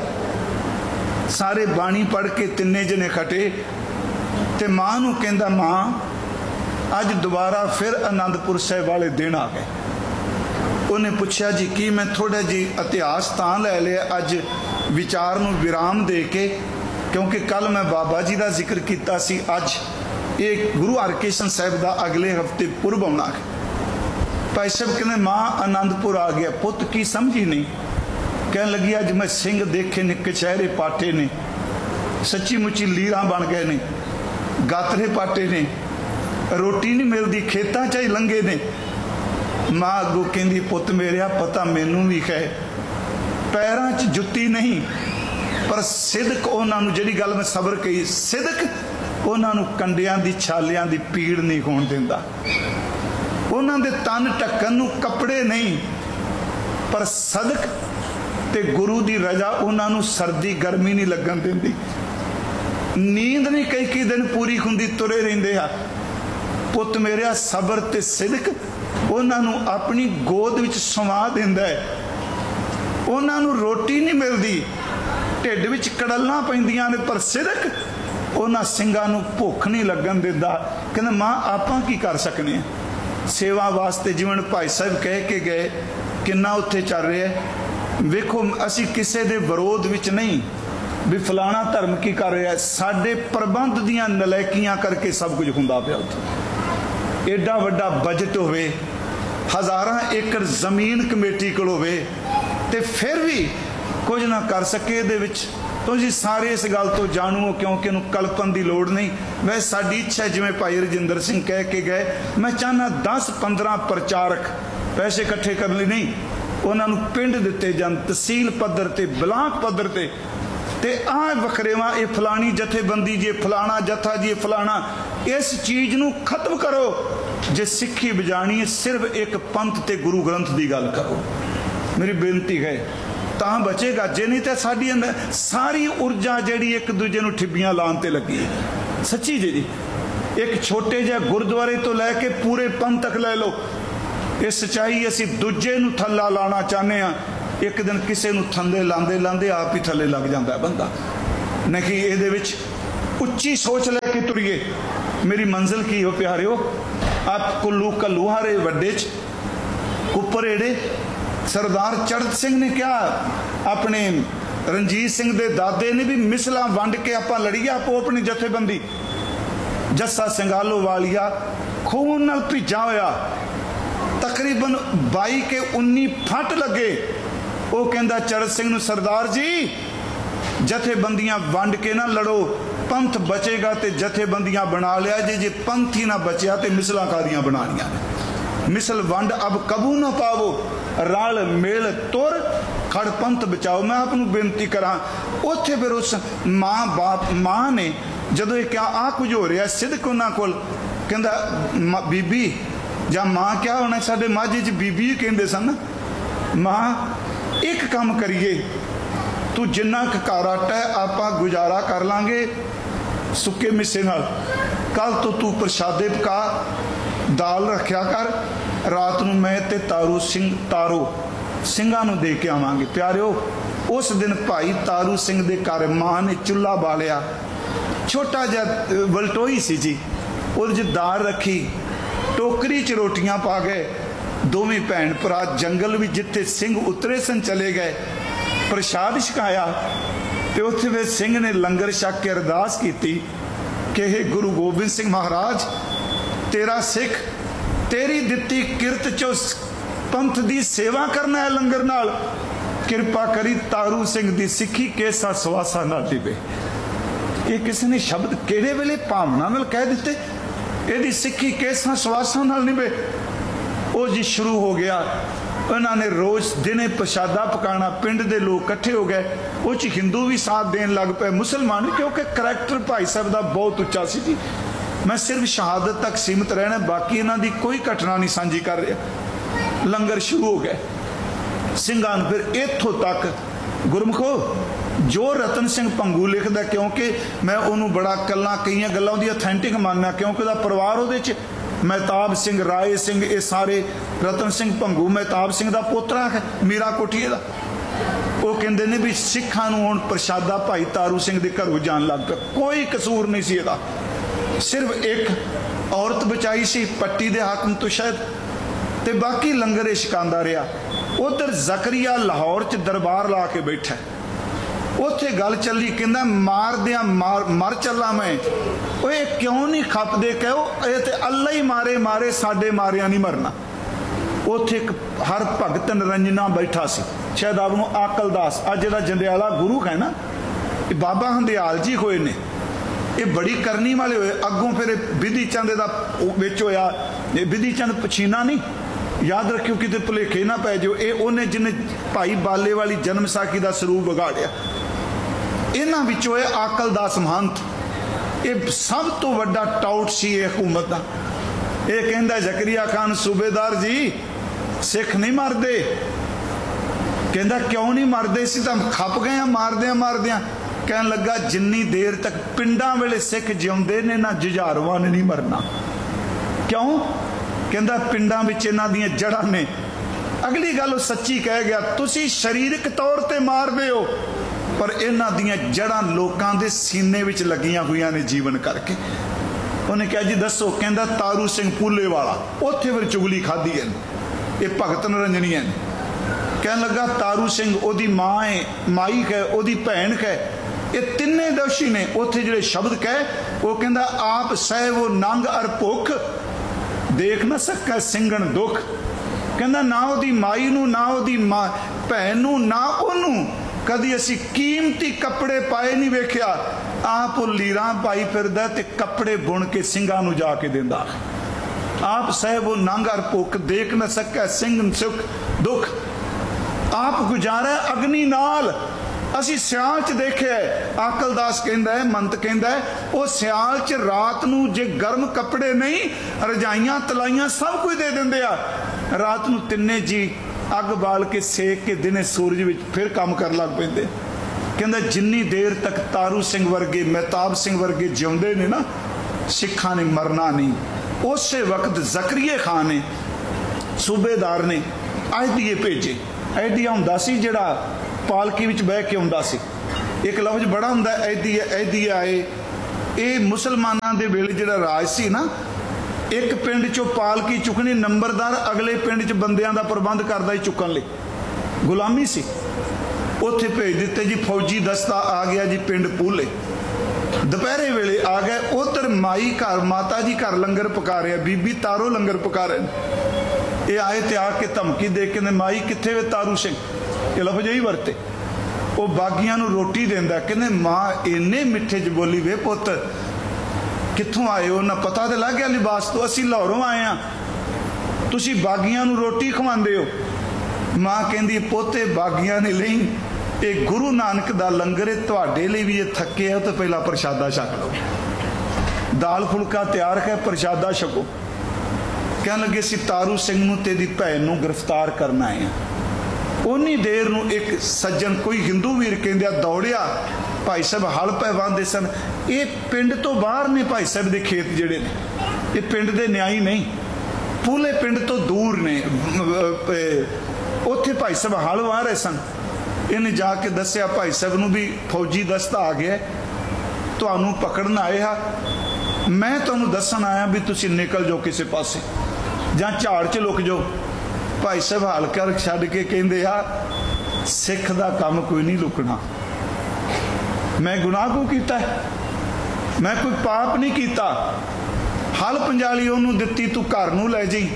ਸਾਰੇ ਬਾਣੀ ਪੜ੍ਹ ਕੇ ਤਿੰਨੇ ਜਣੇ ਖਟੇ ਤੇ ਮਾਂ ਨੂੰ ਕਹਿੰਦਾ, ਮਾਂ ਅੱਜ ਦੁਬਾਰਾ ਫਿਰ ਆਨੰਦਪੁਰ ਸਾਹਿਬ ਵਾਲੇ ਦਿਨ ਆ ਗਏ। ਉਹਨੇ ਪੁੱਛਿਆ ਜੀ ਕੀ? ਮੈਂ ਥੋੜਾ ਜੀ ਇਤਿਹਾਸ ਤਾਂ ਲੈ ਲਿਆ ਅੱਜ ਵਿਚਾਰ ਨੂੰ ਵਿਰਾਮ ਦੇ ਕੇ, ਕਿਉਂਕਿ ਕੱਲ ਮੈਂ ਬਾਬਾ ਜੀ ਦਾ ਜ਼ਿਕਰ ਕੀਤਾ ਸੀ, ਅੱਜ ਇਹ ਗੁਰੂ ਹਰਕ੍ਰਿਸ਼ਨ ਸਾਹਿਬ ਦਾ ਅਗਲੇ ਹਫਤੇ ਪੁਰਬ ਆਉਣਾ ਹੈ। ਭਾਈ ਸਾਹਿਬ ਕਹਿੰਦੇ ਮਾਂ ਆਨੰਦਪੁਰ ਆ ਗਿਆ। ਪੁੱਤ ਕੀ ਸਮਝੀ ਨਹੀਂ? ਕਹਿਣ ਲੱਗੀ ਅੱਜ ਮੈਂ ਸਿੰਘ ਦੇਖੇ ਨੇ, ਕਚਹਿਰੇ ਪਾਟੇ ਨੇ, ਸੱਚੀ ਮੁੱਚੀ ਲੀਰਾਂ ਬਣ ਗਏ ਨੇ, ਗਾਤਰੇ ਪਾਟੇ ਨੇ, ਰੋਟੀ ਨਹੀਂ ਮਿਲਦੀ, ਖੇਤਾਂ 'ਚ ਹੀ ਲੰਘੇ ਨੇ। ਮਾਂ ਅੱਗੋਂ ਕਹਿੰਦੀ ਪੁੱਤ ਮੇਰਿਆ ਪਤਾ ਮੈਨੂੰ ਵੀ ਹੈ, ਪੈਰਾਂ 'ਚ ਜੁੱਤੀ ਨਹੀਂ, ਪਰ ਸਿਦਕ ਉਹਨਾਂ ਨੂੰ, ਜਿਹੜੀ ਗੱਲ ਮੈਂ ਸਬਰ ਕਹੀ, ਸਿਦਕ ਉਹਨਾਂ ਨੂੰ ਕੰਡਿਆਂ ਦੀ ਛਾਲਿਆਂ ਦੀ ਪੀੜ ਨਹੀਂ ਹੋਣ ਦਿੰਦਾ। ਉਹਨਾਂ ਦੇ ਤਨ ਢੱਕਣ ਨੂੰ ਕੱਪੜੇ ਨਹੀਂ, ਪਰ ਸਦਕ ਤੇ ਗੁਰੂ ਦੀ ਰਜ਼ਾ ਉਹਨਾਂ ਨੂੰ ਸਰਦੀ ਗਰਮੀ ਨਹੀਂ ਲੱਗਣ ਦਿੰਦੀ, ਨੀਂਦ ਨਹੀਂ ਕਈ ਕਈ ਦਿਨ ਪੂਰੀ ਹੁੰਦੀ, ਤੁਰੇ ਰਹਿੰਦੇ ਆ। ਪੁੱਤ ਮੇਰਿਆ ਸਬਰ ਤੇ ਸਿਦਕ ਉਹਨਾਂ ਨੂੰ ਆਪਣੀ ਗੋਦ ਵਿੱਚ ਸਮਾ ਦਿੰਦਾ ਹੈ। ਉਹਨਾਂ ਨੂੰ ਰੋਟੀ ਨਹੀਂ ਮਿਲਦੀ, ਢਿੱਡ ਵਿੱਚ ਕੜਲਾਂ ਪੈਂਦੀਆਂ ਨੇ, ਪਰ ਸਿਦਕ ਉਹਨਾਂ ਸਿੰਘਾਂ ਨੂੰ ਭੁੱਖ ਨਹੀਂ ਲੱਗਣ ਦਿੰਦਾ। ਕਹਿੰਦਾ ਮਾਂ ਆਪਾਂ ਕੀ ਕਰ ਸਕਨੇ ਆ ਸੇਵਾ ਵਾਸਤੇ, ਜਿਵੇਂ ਭਾਈ ਸਾਹਿਬ ਕਹਿ ਕੇ ਗਏ ਕਿੰਨਾ ਉੱਥੇ ਚੱਲ ਰਿਹਾ। ਵੇਖੋ ਅਸੀਂ ਕਿਸੇ ਦੇ ਵਿਰੋਧ ਵਿੱਚ ਨਹੀਂ ਵੀ ਫਲਾਣਾ ਧਰਮ ਕੀ ਕਰ ਰਿਹਾ, ਸਾਡੇ ਪ੍ਰਬੰਧ ਦੀਆਂ ਨਲਾਇਕੀਆਂ ਕਰਕੇ ਸਭ ਕੁਝ ਹੁੰਦਾ ਪਿਆ ਉੱਥੇ। ਏਡਾ ਵੱਡਾ ਬਜਟ ਹੋਵੇ, ਹਜ਼ਾਰਾਂ ਏਕੜ ਜ਼ਮੀਨ ਕਮੇਟੀ ਕੋਲ ਹੋਵੇ, ਤੇ ਫਿਰ ਵੀ ਕੁਝ ਨਾ ਕਰ ਸਕੇ ਇਹਦੇ ਵਿੱਚ। ਤੁਸੀਂ ਸਾਰੇ ਇਸ ਗੱਲ ਤੋਂ ਜਾਣੂ ਹੋ, ਕਿਉਂਕਿ ਇਹਨੂੰ ਕਲਪਨ ਦੀ ਲੋੜ ਨਹੀਂ। ਵੈਸੇ ਸਾਡੀ ਇੱਛਾ, ਜਿਵੇਂ ਭਾਈ ਰਜਿੰਦਰ ਸਿੰਘ ਕਹਿ ਕੇ ਗਏ, ਮੈਂ ਚਾਹੁੰਦਾ ਦਸ ਪੰਦਰਾਂ ਪ੍ਰਚਾਰਕ ਪੈਸੇ ਇਕੱਠੇ ਕਰਨ ਲਈ ਨਹੀਂ, ਉਹਨਾਂ ਨੂੰ ਪਿੰਡ ਦਿੱਤੇ ਜਾਣ, ਤਹਿਸੀਲ ਪੱਧਰ ਤੇ, ਬਲਾਕ ਪੱਧਰ ਤੇ, ਤੇ ਆਹ ਵਖਰੇਵਾ ਇਹ ਫਲਾਣੀ ਜਥੇਬੰਦੀ ਜੇ ਫਲਾਣਾ ਜਥਾ ਜੀ ਫਲਾਣਾ, ਇਸ ਚੀਜ਼ ਨੂੰ ਖਤਮ ਕਰੋ। ਜੇ ਸਿੱਖੀ ਬਜਾਣੀ ਹੈ ਸਿਰਫ ਇੱਕ ਪੰਥ ਤੇ ਗੁਰੂ ਗ੍ਰੰਥ ਦੀ ਗੱਲ ਕਰੋ, ਮੇਰੀ ਬੇਨਤੀ ਹੈ, ਤਾਂ ਬਚੇਗਾ। ਜੇ ਨਹੀਂ ਤਾਂ ਸਾਡੀ ਅੰਦਰ ਸਾਰੀ ਊਰਜਾ ਜਿਹੜੀ ਇੱਕ ਦੂਜੇ ਨੂੰ ਠਿੱਬੀਆਂ ਲਾਉਣ ਤੇ ਲੱਗੀ ਹੈ। ਸੱਚੀ ਜੀ, ਇੱਕ ਛੋਟੇ ਜਿਹੇ ਗੁਰਦੁਆਰੇ ਤੋਂ ਲੈ ਕੇ ਪੂਰੇ ਪੰਥ ਤੱਕ ਲੈ ਲਓ, ਇਹ ਸੱਚਾਈ। ਅਸੀਂ ਦੂਜੇ ਨੂੰ ਥੱਲਾ ਲਾਉਣਾ ਚਾਹੁੰਦੇ ਹਾਂ, ਇੱਕ ਦਿਨ ਕਿਸੇ ਨੂੰ ਥੱਲੇ ਲਾਉਂਦੇ ਲਾਉਂਦੇ ਆਪ ਹੀ ਥੱਲੇ ਲੱਗ ਜਾਂਦਾ ਬੰਦਾ। ਨਹੀਂ ਇਹਦੇ ਵਿੱਚ ਉੱਚੀ ਸੋਚ ਲੈ ਕੇ ਤੁਰੀਏ। ਮੇਰੀ ਮੰਜ਼ਿਲ ਕੀ ਹੋ ਪਿਆਰਿਓ, ਆਪ ਕੁੱਲੂ ਕੱਲੂਹਾਰੇ ਵੱਡੇ ਚ ਉੱਪਰ ਏੜੇ ਸਰਦਾਰ ਚੜ੍ਹਤ ਸਿੰਘ ਨੇ ਕਿਹਾ ਆਪਣੇ ਰਣਜੀਤ ਸਿੰਘ ਦੇ ਦਾਦੇ ਨੇ ਵੀ ਮਿਸਲਾਂ ਵੰਡ ਕੇ ਆਪਾਂ ਲੜੀਏ, ਆਪੋ ਆਪਣੀ ਜਥੇਬੰਦੀ। ਜੱਸਾ ਸਿੰਘਾਲੋ ਵਾਲੀਆ ਖੂਨ ਨਾਲ ਭਿੱਜਾ ਹੋਇਆ, ਤਕਰੀਬਨ ਬਾਈ ਕੇ ਉੱਨੀ ਫੱਟ ਲੱਗੇ। ਉਹ ਕਹਿੰਦਾ ਚੜ੍ਹਤ ਸਿੰਘ ਨੂੰ, ਸਰਦਾਰ ਜੀ ਜਥੇਬੰਦੀਆਂ ਵੰਡ ਕੇ ਨਾ ਲੜੋ, ਪੰਥ ਬਚੇਗਾ ਤੇ ਜਥੇਬੰਦੀਆਂ ਬਣਾ ਲਿਆ ਜੇ, ਜੇ ਪੰਥ ਹੀ ਨਾ ਬਚਿਆ ਤੇ ਮਿਸਲਾਂ ਕਾਦੀਆਂ ਬਣਾਉਣੀਆਂ ਨੇ। ਮਿਸਲ ਵੰਡ ਅਬ ਕਬੂ ਨਾ ਪਾਵੋ, ਰਲ ਮੇਲ ਤੁਰ ਖੜ ਪੰਥ ਬਚਾਓ। ਮੈਂ ਆਪ ਨੂੰ ਬੇਨਤੀ ਕਰਾਂ, ਉੱਥੇ ਫਿਰ ਉਸ ਮਾਂ ਬਾਪ ਮਾਂ ਨੇ ਜਦੋਂ ਇਹ ਕਿਹਾ ਆਹ ਕੁਝ ਹੋ ਰਿਹਾ, ਸਿਦਕ ਉਹਨਾਂ ਕੋਲ ਕਹਿੰਦਾ ਬੀਬੀ ਜਾਂ ਮਾਂ ਕਿਹਾ ਹੋਣਾ, ਸਾਡੇ ਮਾਝੇ 'ਚ ਬੀਬੀ ਕਹਿੰਦੇ ਸਨ, ਮਾਂ ਇੱਕ ਕੰਮ ਕਰੀਏ, ਤੂੰ ਜਿੰਨਾ ਕੁ ਘਰ ਆਟਾ ਹੈ ਆਪਾਂ ਗੁਜ਼ਾਰਾ ਕਰ ਲਾਂਗੇ ਸੁੱਕੇ ਮਿੱਸੇ ਨਾਲ, ਕੱਲ ਤੋਂ ਤੂੰ ਪ੍ਰਸ਼ਾਦੇ ਪਕਾ, ਦਾਲ ਰੱਖਿਆ ਕਰ, ਰਾਤ ਨੂੰ ਮੈਂ ਤੇ ਤਾਰੂ ਸਿੰਘ ਤਾਰੋ ਸਿੰਘਾਂ ਨੂੰ ਦੇ ਕੇ ਆਵਾਂਗੇ। ਪਿਆਰਿਓ ਉਸ ਦਿਨ ਭਾਈ ਤਾਰੂ ਸਿੰਘ ਦੇ ਘਰ ਮਾਂ ਨੇ ਚੁੱਲ੍ਹਾ ਬਾਲਿਆ, ਛੋਟਾ ਜਿਹਾ ਵਲਟੋਈ ਸੀ ਜੀ, ਉਹਦੇ 'ਚ ਦਾਲ ਰੱਖੀ, ਟੋਕਰੀ 'ਚ ਰੋਟੀਆਂ ਪਾ ਗਏ। ਦੋਵੇਂ ਭੈਣ ਭਰਾ ਜੰਗਲ ਵਿੱਚ ਜਿੱਥੇ ਸਿੰਘ ਉਤਰੇ ਸਨ ਚਲੇ ਗਏ, ਪ੍ਰਸ਼ਾਦ ਛਕਾਇਆ ਤੇ ਉੱਥੇ ਫਿਰ ਸਿੰਘ ਨੇ ਲੰਗਰ ਛਕ ਕੇ ਅਰਦਾਸ ਕੀਤੀ ਕਿ ਇਹ ਗੁਰੂ ਗੋਬਿੰਦ ਸਿੰਘ ਮਹਾਰਾਜ ਤੇਰਾ ਸਿੱਖ, ਤੇਰੀ ਦਿੱਤੀ ਕਿਰਤ 'ਚੋਂ ਪੰਥ ਦੀ ਸੇਵਾ ਕਰਨਾ ਹੈ ਲੰਗਰ ਨਾਲ, ਕਿਰਪਾ ਕਰੀ ਤਾਰੂ ਸਿੰਘ ਦੀ ਸਿੱਖੀ ਕੇਸਾ ਸਵਾਸਾ ਨਾ ਦਿਵੇ। ਇਹ ਕਿਸੇ ਨੇ ਸ਼ਬਦ ਕਿਹੜੇ ਵੇਲੇ ਭਾਵਨਾ ਨਾਲ ਕਹਿ ਦਿੱਤੇ, ਇਹਦੀ ਸਿੱਖੀ ਕੇਸਾਂ ਸਵਾਸਾਂ ਨਾਲ ਨਿਭੇ। ਉਹ ਜੀ ਸ਼ੁਰੂ ਹੋ ਗਿਆ, ਉਹਨਾਂ ਨੇ ਰੋਜ਼ ਦਿਨੇ ਪ੍ਰਸ਼ਾਦਾ ਪਕਾਣਾ, ਪਿੰਡ ਦੇ ਲੋਕ ਇਕੱਠੇ ਹੋ ਗਏ, ਉਹ 'ਚ ਹਿੰਦੂ ਵੀ ਸਾਥ ਦੇਣ ਲੱਗ ਪਏ, ਮੁਸਲਮਾਨ, ਕਿਉਂਕਿ ਕਰੈਕਟਰ ਭਾਈ ਸਾਹਿਬ ਦਾ ਬਹੁਤ ਉੱਚਾ ਸੀ ਜੀ। ਮੈਂ ਸਿਰਫ ਸ਼ਹਾਦਤ ਤੱਕ ਸੀਮਿਤ ਰਹਿਣਾ, ਬਾਕੀ ਇਹਨਾਂ ਦੀ ਕੋਈ ਘਟਨਾ ਨਹੀਂ ਸਾਂਝੀ ਕਰ ਰਿਹਾ। ਲੰਗਰ ਸ਼ੁਰੂ ਹੋ ਗਏ, ਸਿੰਘਾਂ ਨੂੰ ਫਿਰ ਇੱਥੋਂ ਤੱਕ ਗੁਰਮੁਖੋ ਜੋ ਰਤਨ ਸਿੰਘ ਭੰਗੂ ਲਿਖਦਾ, ਕਿਉਂਕਿ ਮੈਂ ਉਹਨੂੰ ਬੜਾ ਕੱਲਾਂ ਕਈਆਂ ਗੱਲਾਂ ਉਹਦੀ ਅਥੈਂਟਿਕ ਮੰਨਦਾ, ਕਿਉਂਕਿ ਉਹਦਾ ਪਰਿਵਾਰ ਉਹਦੇ 'ਚ ਮਹਿਤਾਬ ਸਿੰਘ, ਰਾਏ ਸਿੰਘ, ਇਹ ਸਾਰੇ ਰਤਨ ਸਿੰਘ ਭੰਗੂ ਮਹਿਤਾਬ ਸਿੰਘ ਦਾ ਪੋਤਰਾ ਹੈ, ਮੀਰਾ ਕੋਠੀਏ ਦਾ। ਉਹ ਕਹਿੰਦੇ ਨੇ ਵੀ ਸਿੱਖਾਂ ਨੂੰ ਹੁਣ ਪ੍ਰਸ਼ਾਦਾ ਭਾਈ ਤਾਰੂ ਸਿੰਘ ਦੇ ਘਰੋਂ ਜਾਣ ਲੱਗ ਪਿਆ। ਕੋਈ ਕਸੂਰ ਨਹੀਂ ਸੀ ਇਹਦਾ, ਸਿਰਫ ਇੱਕ ਔਰਤ ਬਚਾਈ ਸੀ ਪੱਟੀ ਦੇ ਹਾਕਮ ਤੋਂ ਸ਼ਾਇਦ, ਤੇ ਬਾਕੀ ਲੰਗਰ ਇਹ ਛਕਾਉਂਦਾ ਰਿਹਾ। ਉਧਰ ਜ਼ਕਰੀਆ ਲਾਹੌਰ 'ਚ ਦਰਬਾਰ ਲਾ ਕੇ ਬੈਠਾ, ਉੱਥੇ ਗੱਲ ਚੱਲੀ, ਕਹਿੰਦਾ ਮਾਰਦਿਆਂ ਮਾਰ ਮਰ ਚੱਲਾਂ ਮੈਂ। ਉਹ ਇਹ ਕਿਉਂ ਨਹੀਂ ਖਪਦੇ, ਕਹੋ ਇਹ ਤੇ ਅੱਲਾ ਹੀ ਮਾਰੇ ਮਾਰੇ, ਸਾਡੇ ਮਾਰਿਆ ਨਹੀਂ ਮਰਨਾ। ਉੱਥੇ ਇੱਕ ਹਰ ਭਗਤ ਨਰੰਜਨਾ ਬੈਠਾ ਸੀ, ਸ਼ਾਇਦ ਆਪ ਨੂੰ ਆਕਲਦਾਸ, ਅੱਜ ਜਿਹੜਾ ਜੰਡਿਆਲਾ ਗੁਰੂ ਹੈ ਨਾ, ਇਹ ਬਾਬਾ ਹੰਦਿਆਲ ਜੀ ਹੋਏ ਨੇ, ਇਹ ਬੜੀ ਕਰਨੀ ਵਾਲੇ ਹੋਏ। ਅੱਗੋਂ ਫਿਰ ਬਿਧੀ ਚੰਦ ਦਾ ਵਿੱਚ ਹੋਇਆ, ਇਹ ਬਿਧੀ ਚੰਦ ਪਛੀਨਾ ਨਹੀਂ, ਯਾਦ ਰੱਖਿਓ ਕਿਤੇ ਭੁਲੇਖੇ ਨਾ ਪੈ ਜਾਓ। ਇਹ ਉਹਨੇ ਜਿਹਨੇ ਭਾਈ ਬਾਲੇ ਵਾਲੀ ਜਨਮ ਸਾਖੀ ਦਾ ਸਰੂਪ ਵਿਗਾੜਿਆ। ਇਹਨਾਂ ਵਿੱਚੋਂ ਇਹ ਆਕਲਦਾਸ ਮਹੰਤ, ਇਹ ਸਭ ਤੋਂ ਵੱਡਾ ਟਾਊਟ ਸੀ ਇਹ ਹਕੂਮਤ ਦਾ। ਇਹ ਕਹਿੰਦਾ ਜ਼ਕਰੀਆ ਖਾਨ ਸੂਬੇਦਾਰ ਜੀ ਸਿੱਖ ਨਹੀਂ ਮਰਦੇ, कहता क्यों नहीं मरदे सी तां खप गए आ मारदियां मारदियां। कहन लगा जिन्नी देर तक पिंडां वेले सिख जिउंदे ने ना जुझारुआं ने नहीं मरना। क्यों? कहता पिंडां विच इन्हां दीयां जड़ां ने। अगली गल सच्ची कह गया, तुसी शरीरक तौर ते मारदे हो पर इन्हां दीयां जड़ां लोकां दे सीने विच लगियां हुईयां ने जीवन करके। उन्हें कहा जी दसो, कहता तारू सिंह पूले वाला, उत्थे फिर चुगली खाधी है, ये भगत नरंजनी है। कहन लगा तारू सिंह ओदी मां है, माई है, ओदी भैन है, ये तिन्ने दोषी ने। उत्थे जिहड़े शब्द कहे वो कहंदा आप सह वो नंग अर भुख देख न सकै सिंघण दुख। कहंदा ना ओदी माई नूं ना ओदी मां भैन नूं ना ओनूं कदी असी कीमती कपड़े पाए नहीं वेख्या। आप वो लीरां पाई फिरदा ते कपड़े बुन के सिंघां नूं जाके दिंदा। आप सह वो नंग अर भुख देख न सकै सिंघण सुख दुख। आप गुजारा अग्नि नाल। असी सियाल च देखे, आकलदास कहंदा है, मंत कहंदा है, वो सियाल च रात नूं जे गर्म कपड़े नहीं रजाइयां तलाइयां सब कुछ दे दिंदे आ। रात नूं तिन्ने जी अग बाल के सेक के दिने सूरज विच फिर काम कर लग पैंदे। कहंदा जिन्नी देर तक तारू सिंह वर्गे महताब सिंह वर्गे जिउंदे ने ना सिखां ने मरना नहीं। उस वक्त जकरिया खान ने सूबेदार ने आयदिए भेजे। आयदिया हुंदा सी जिहड़ा पालकी विच बह के आउंदा सी। एक लफ्ज बड़ा हुंदा ऐदिया ऐदिया आए। ये मुसलमानां दे वेले जिहड़ा राज सी ना, एक पिंड चों पालकी चुकनी, नंबरदार अगले पिंड च बंदियां दा प्रबंध करदा ही चुकन लई। गुलामी सी। उत्थे भेज दिते जी फौजी दस्ता आ गया जी पिंड पूले। दोपहरे वेले आ गए। उधर माई घर माता जी घर लंगर पका रहे, बीबी तारो लंगर पका रहे। ये आए ते आके धमकी दे के माई किथे वे तारू सिंह, ये लफ्ज ही वरते। वो बागियां नूं रोटी देंदा, कहंदे मां इन्ने मिठे च बोली वे पुत कित्थों आए हो? ना पता तो लग गया लिबास तो, असी लाहौरों आए हैं, तुसी बागियां नूं रोटी खवांदे हो। मां कहंदी पोते बागियां ने नहीं, ये गुरु नानक दा लंगर है, तुहाडे लई भी ये थके हो तो पहला प्रशादा छक लो। दाल फुलका तैयार है, प्रशादा छको। कहन लगे सी तारू सिंह नूं तेरी भैन नूं गिरफ्तार करना है। उन्नी देर नूं एक सज्जन कोई हिंदू वीर कहंदा दौड़िया। भाई साहब हल पै वाहंदे सन। ये पिंड तो बाहर ने भाई साहब दे खेत जिहड़े ने, ये पिंड दे न्याई नहीं, पूले पिंड तो दूर ने। उत्थे भाई साहब हल वाह रहे सन। इन्हें जाके दस्या भाई साहब नूं भी फौजी दस्ता आ गया, तुहानूं पकड़न आए हा, मैं तुहानूं दस्सण आया भी तुसीं निकल जाओ किसी पासे जां झाड़ च लुक जाओ। भाई साहब हल कर छड्ड के कहंदे आ सिख दा काम कोई नहीं लुकना। मैं गुनाह को कीता है? मैं कोई पाप नहीं कीता। हल पंजाली उन्होंने दिती, तू घर नूं लै जी,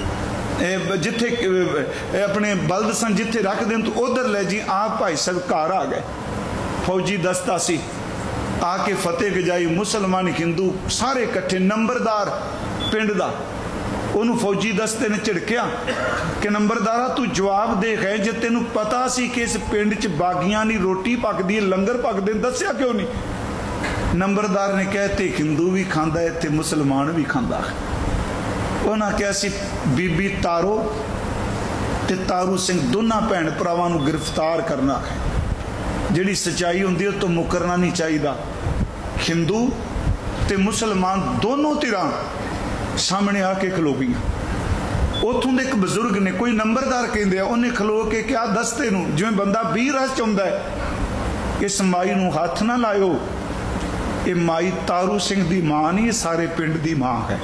जिथे अपने बलद सन जिथे रख देन तू उधर ले जी। आप भाई साहब घर आ गए, फौजी दस्ता सी, आके फतेह गजाई, मुसलमान हिंदू सारे इकट्ठे। नंबरदार पिंड दा उन्होंने फौजी दस्ते ने झिड़किया कि नंबरदारा तू जवाब दे गए, जे तेनू पता सी कि इस पिंड च बागियां नी रोटी पकदी, लंगर पकदे, दस्या क्यों नहीं? नंबरदार ने कहा ते हिंदू भी खांदा है ते मुसलमान भी खांदा है। उन्हें कहा सी बीबी तारो ते तारू सिंह दोनों भैन भरावां नूं गिरफ्तार करना है। जिहड़ी सच्चाई हुंदी है तो मुकरना नहीं चाहिए। हिंदू ते मुसलमान दोनों धिरां सामने आके खलो गई। उतों एक बजुर्ग ने, कोई नंबरदार कहते हैं, उन्हें खलो के क्या दस्ते नूं जिवें बंदा बीह रस चाहुंदा है, इस माई नूं हथ ना लाओ, ये माई तारू सिंह दी मां नहीं, ये सारे पिंड दी मां है।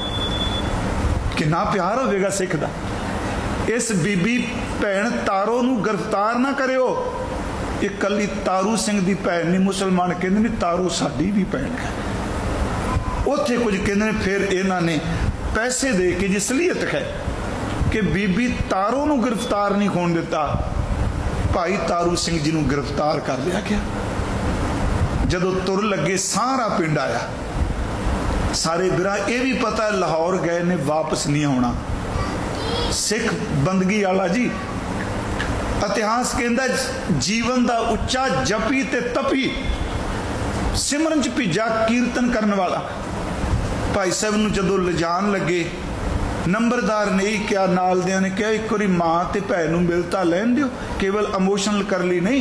कितना प्यार होवेगा सिख दा। इस बीबी भैन तारो नूं गिरफ्तार ना करियो, ये कली तारू सिंह दी भैन नहीं। मुसलमान कहते ने तारू साडी भी भैन है। उत्थे कुछ कहते फिर इन्हां ने पैसे दे के जी सलीयत है कि बीबी तारो नूं गिरफ्तार नहीं होण दिता। भाई तारू सिंह जी नूं गिरफ्तार कर लिया गया। जदों तुर लगे सारा पिंड आया, सारे बिरा ये भी पता है लाहौर गए ने वापस नहीं आना। सिख बंदगी वाला जी, इतिहास कहता जीवन का उच्चा जपी ते तपी सिमरन च भिजा कीर्तन करने वाला। भाई साहब नूं जदों लिजान लगे ਨੰਬਰਦਾਰ ਨੇ ਹੀ ਕਿਹਾ, ਨਾਲ ਦਿਆਂ ਨੇ ਕਿਹਾ ਇੱਕ ਵਾਰੀ ਮਾਂ ਤੇ ਭੈਣ ਨੂੰ ਮਿਲ ਤਾਂ ਲੈਣ ਦਿਓ, ਕੇਵਲ ਇਮੋਸ਼ਨਲ ਕਰ ਲਈ ਨਹੀਂ।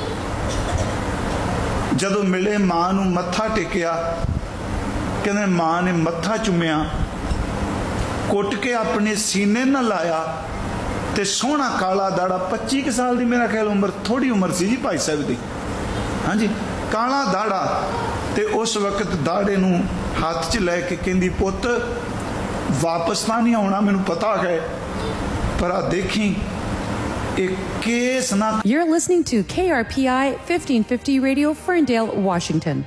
ਜਦੋਂ ਮਿਲੇ ਮਾਂ ਨੂੰ ਮੱਥਾ ਟੇਕਿਆ, ਕਹਿੰਦੇ ਮਾਂ ਨੇ ਮੱਥਾ ਚੁੰਮਿਆ, ਕੁੱਟ ਕੇ ਆਪਣੇ ਸੀਨੇ ਨਾਲ ਲਾਇਆ ਤੇ ਸੋਹਣਾ ਕਾਲਾ ਦਾੜਾ, ਪੱਚੀ ਕੁ ਸਾਲ ਦੀ ਮੇਰਾ ਖਿਆਲ ਉਮਰ, ਥੋੜੀ ਉਮਰ ਸੀ ਜੀ ਭਾਈ ਸਾਹਿਬ ਦੀ, ਹਾਂਜੀ, ਕਾਲਾ ਦਾੜਾ। ਤੇ ਉਸ ਵਕਤ ਦਾੜੇ ਨੂੰ ਹੱਥ 'ਚ ਲੈ ਕੇ ਕਹਿੰਦੀ ਪੁੱਤ ਵਾਪਸ ਤਾਂ ਨਹੀਂ ਆਉਣਾ, ਮੈਨੂੰ ਪਤਾ ਹੈ, ਪਰ ਆ ਦੇਖੀ ਇੱਕ ਕੇਸ ਨਾ। You're listening to K R P I fifteen fifty Radio, Ferndale, Washington.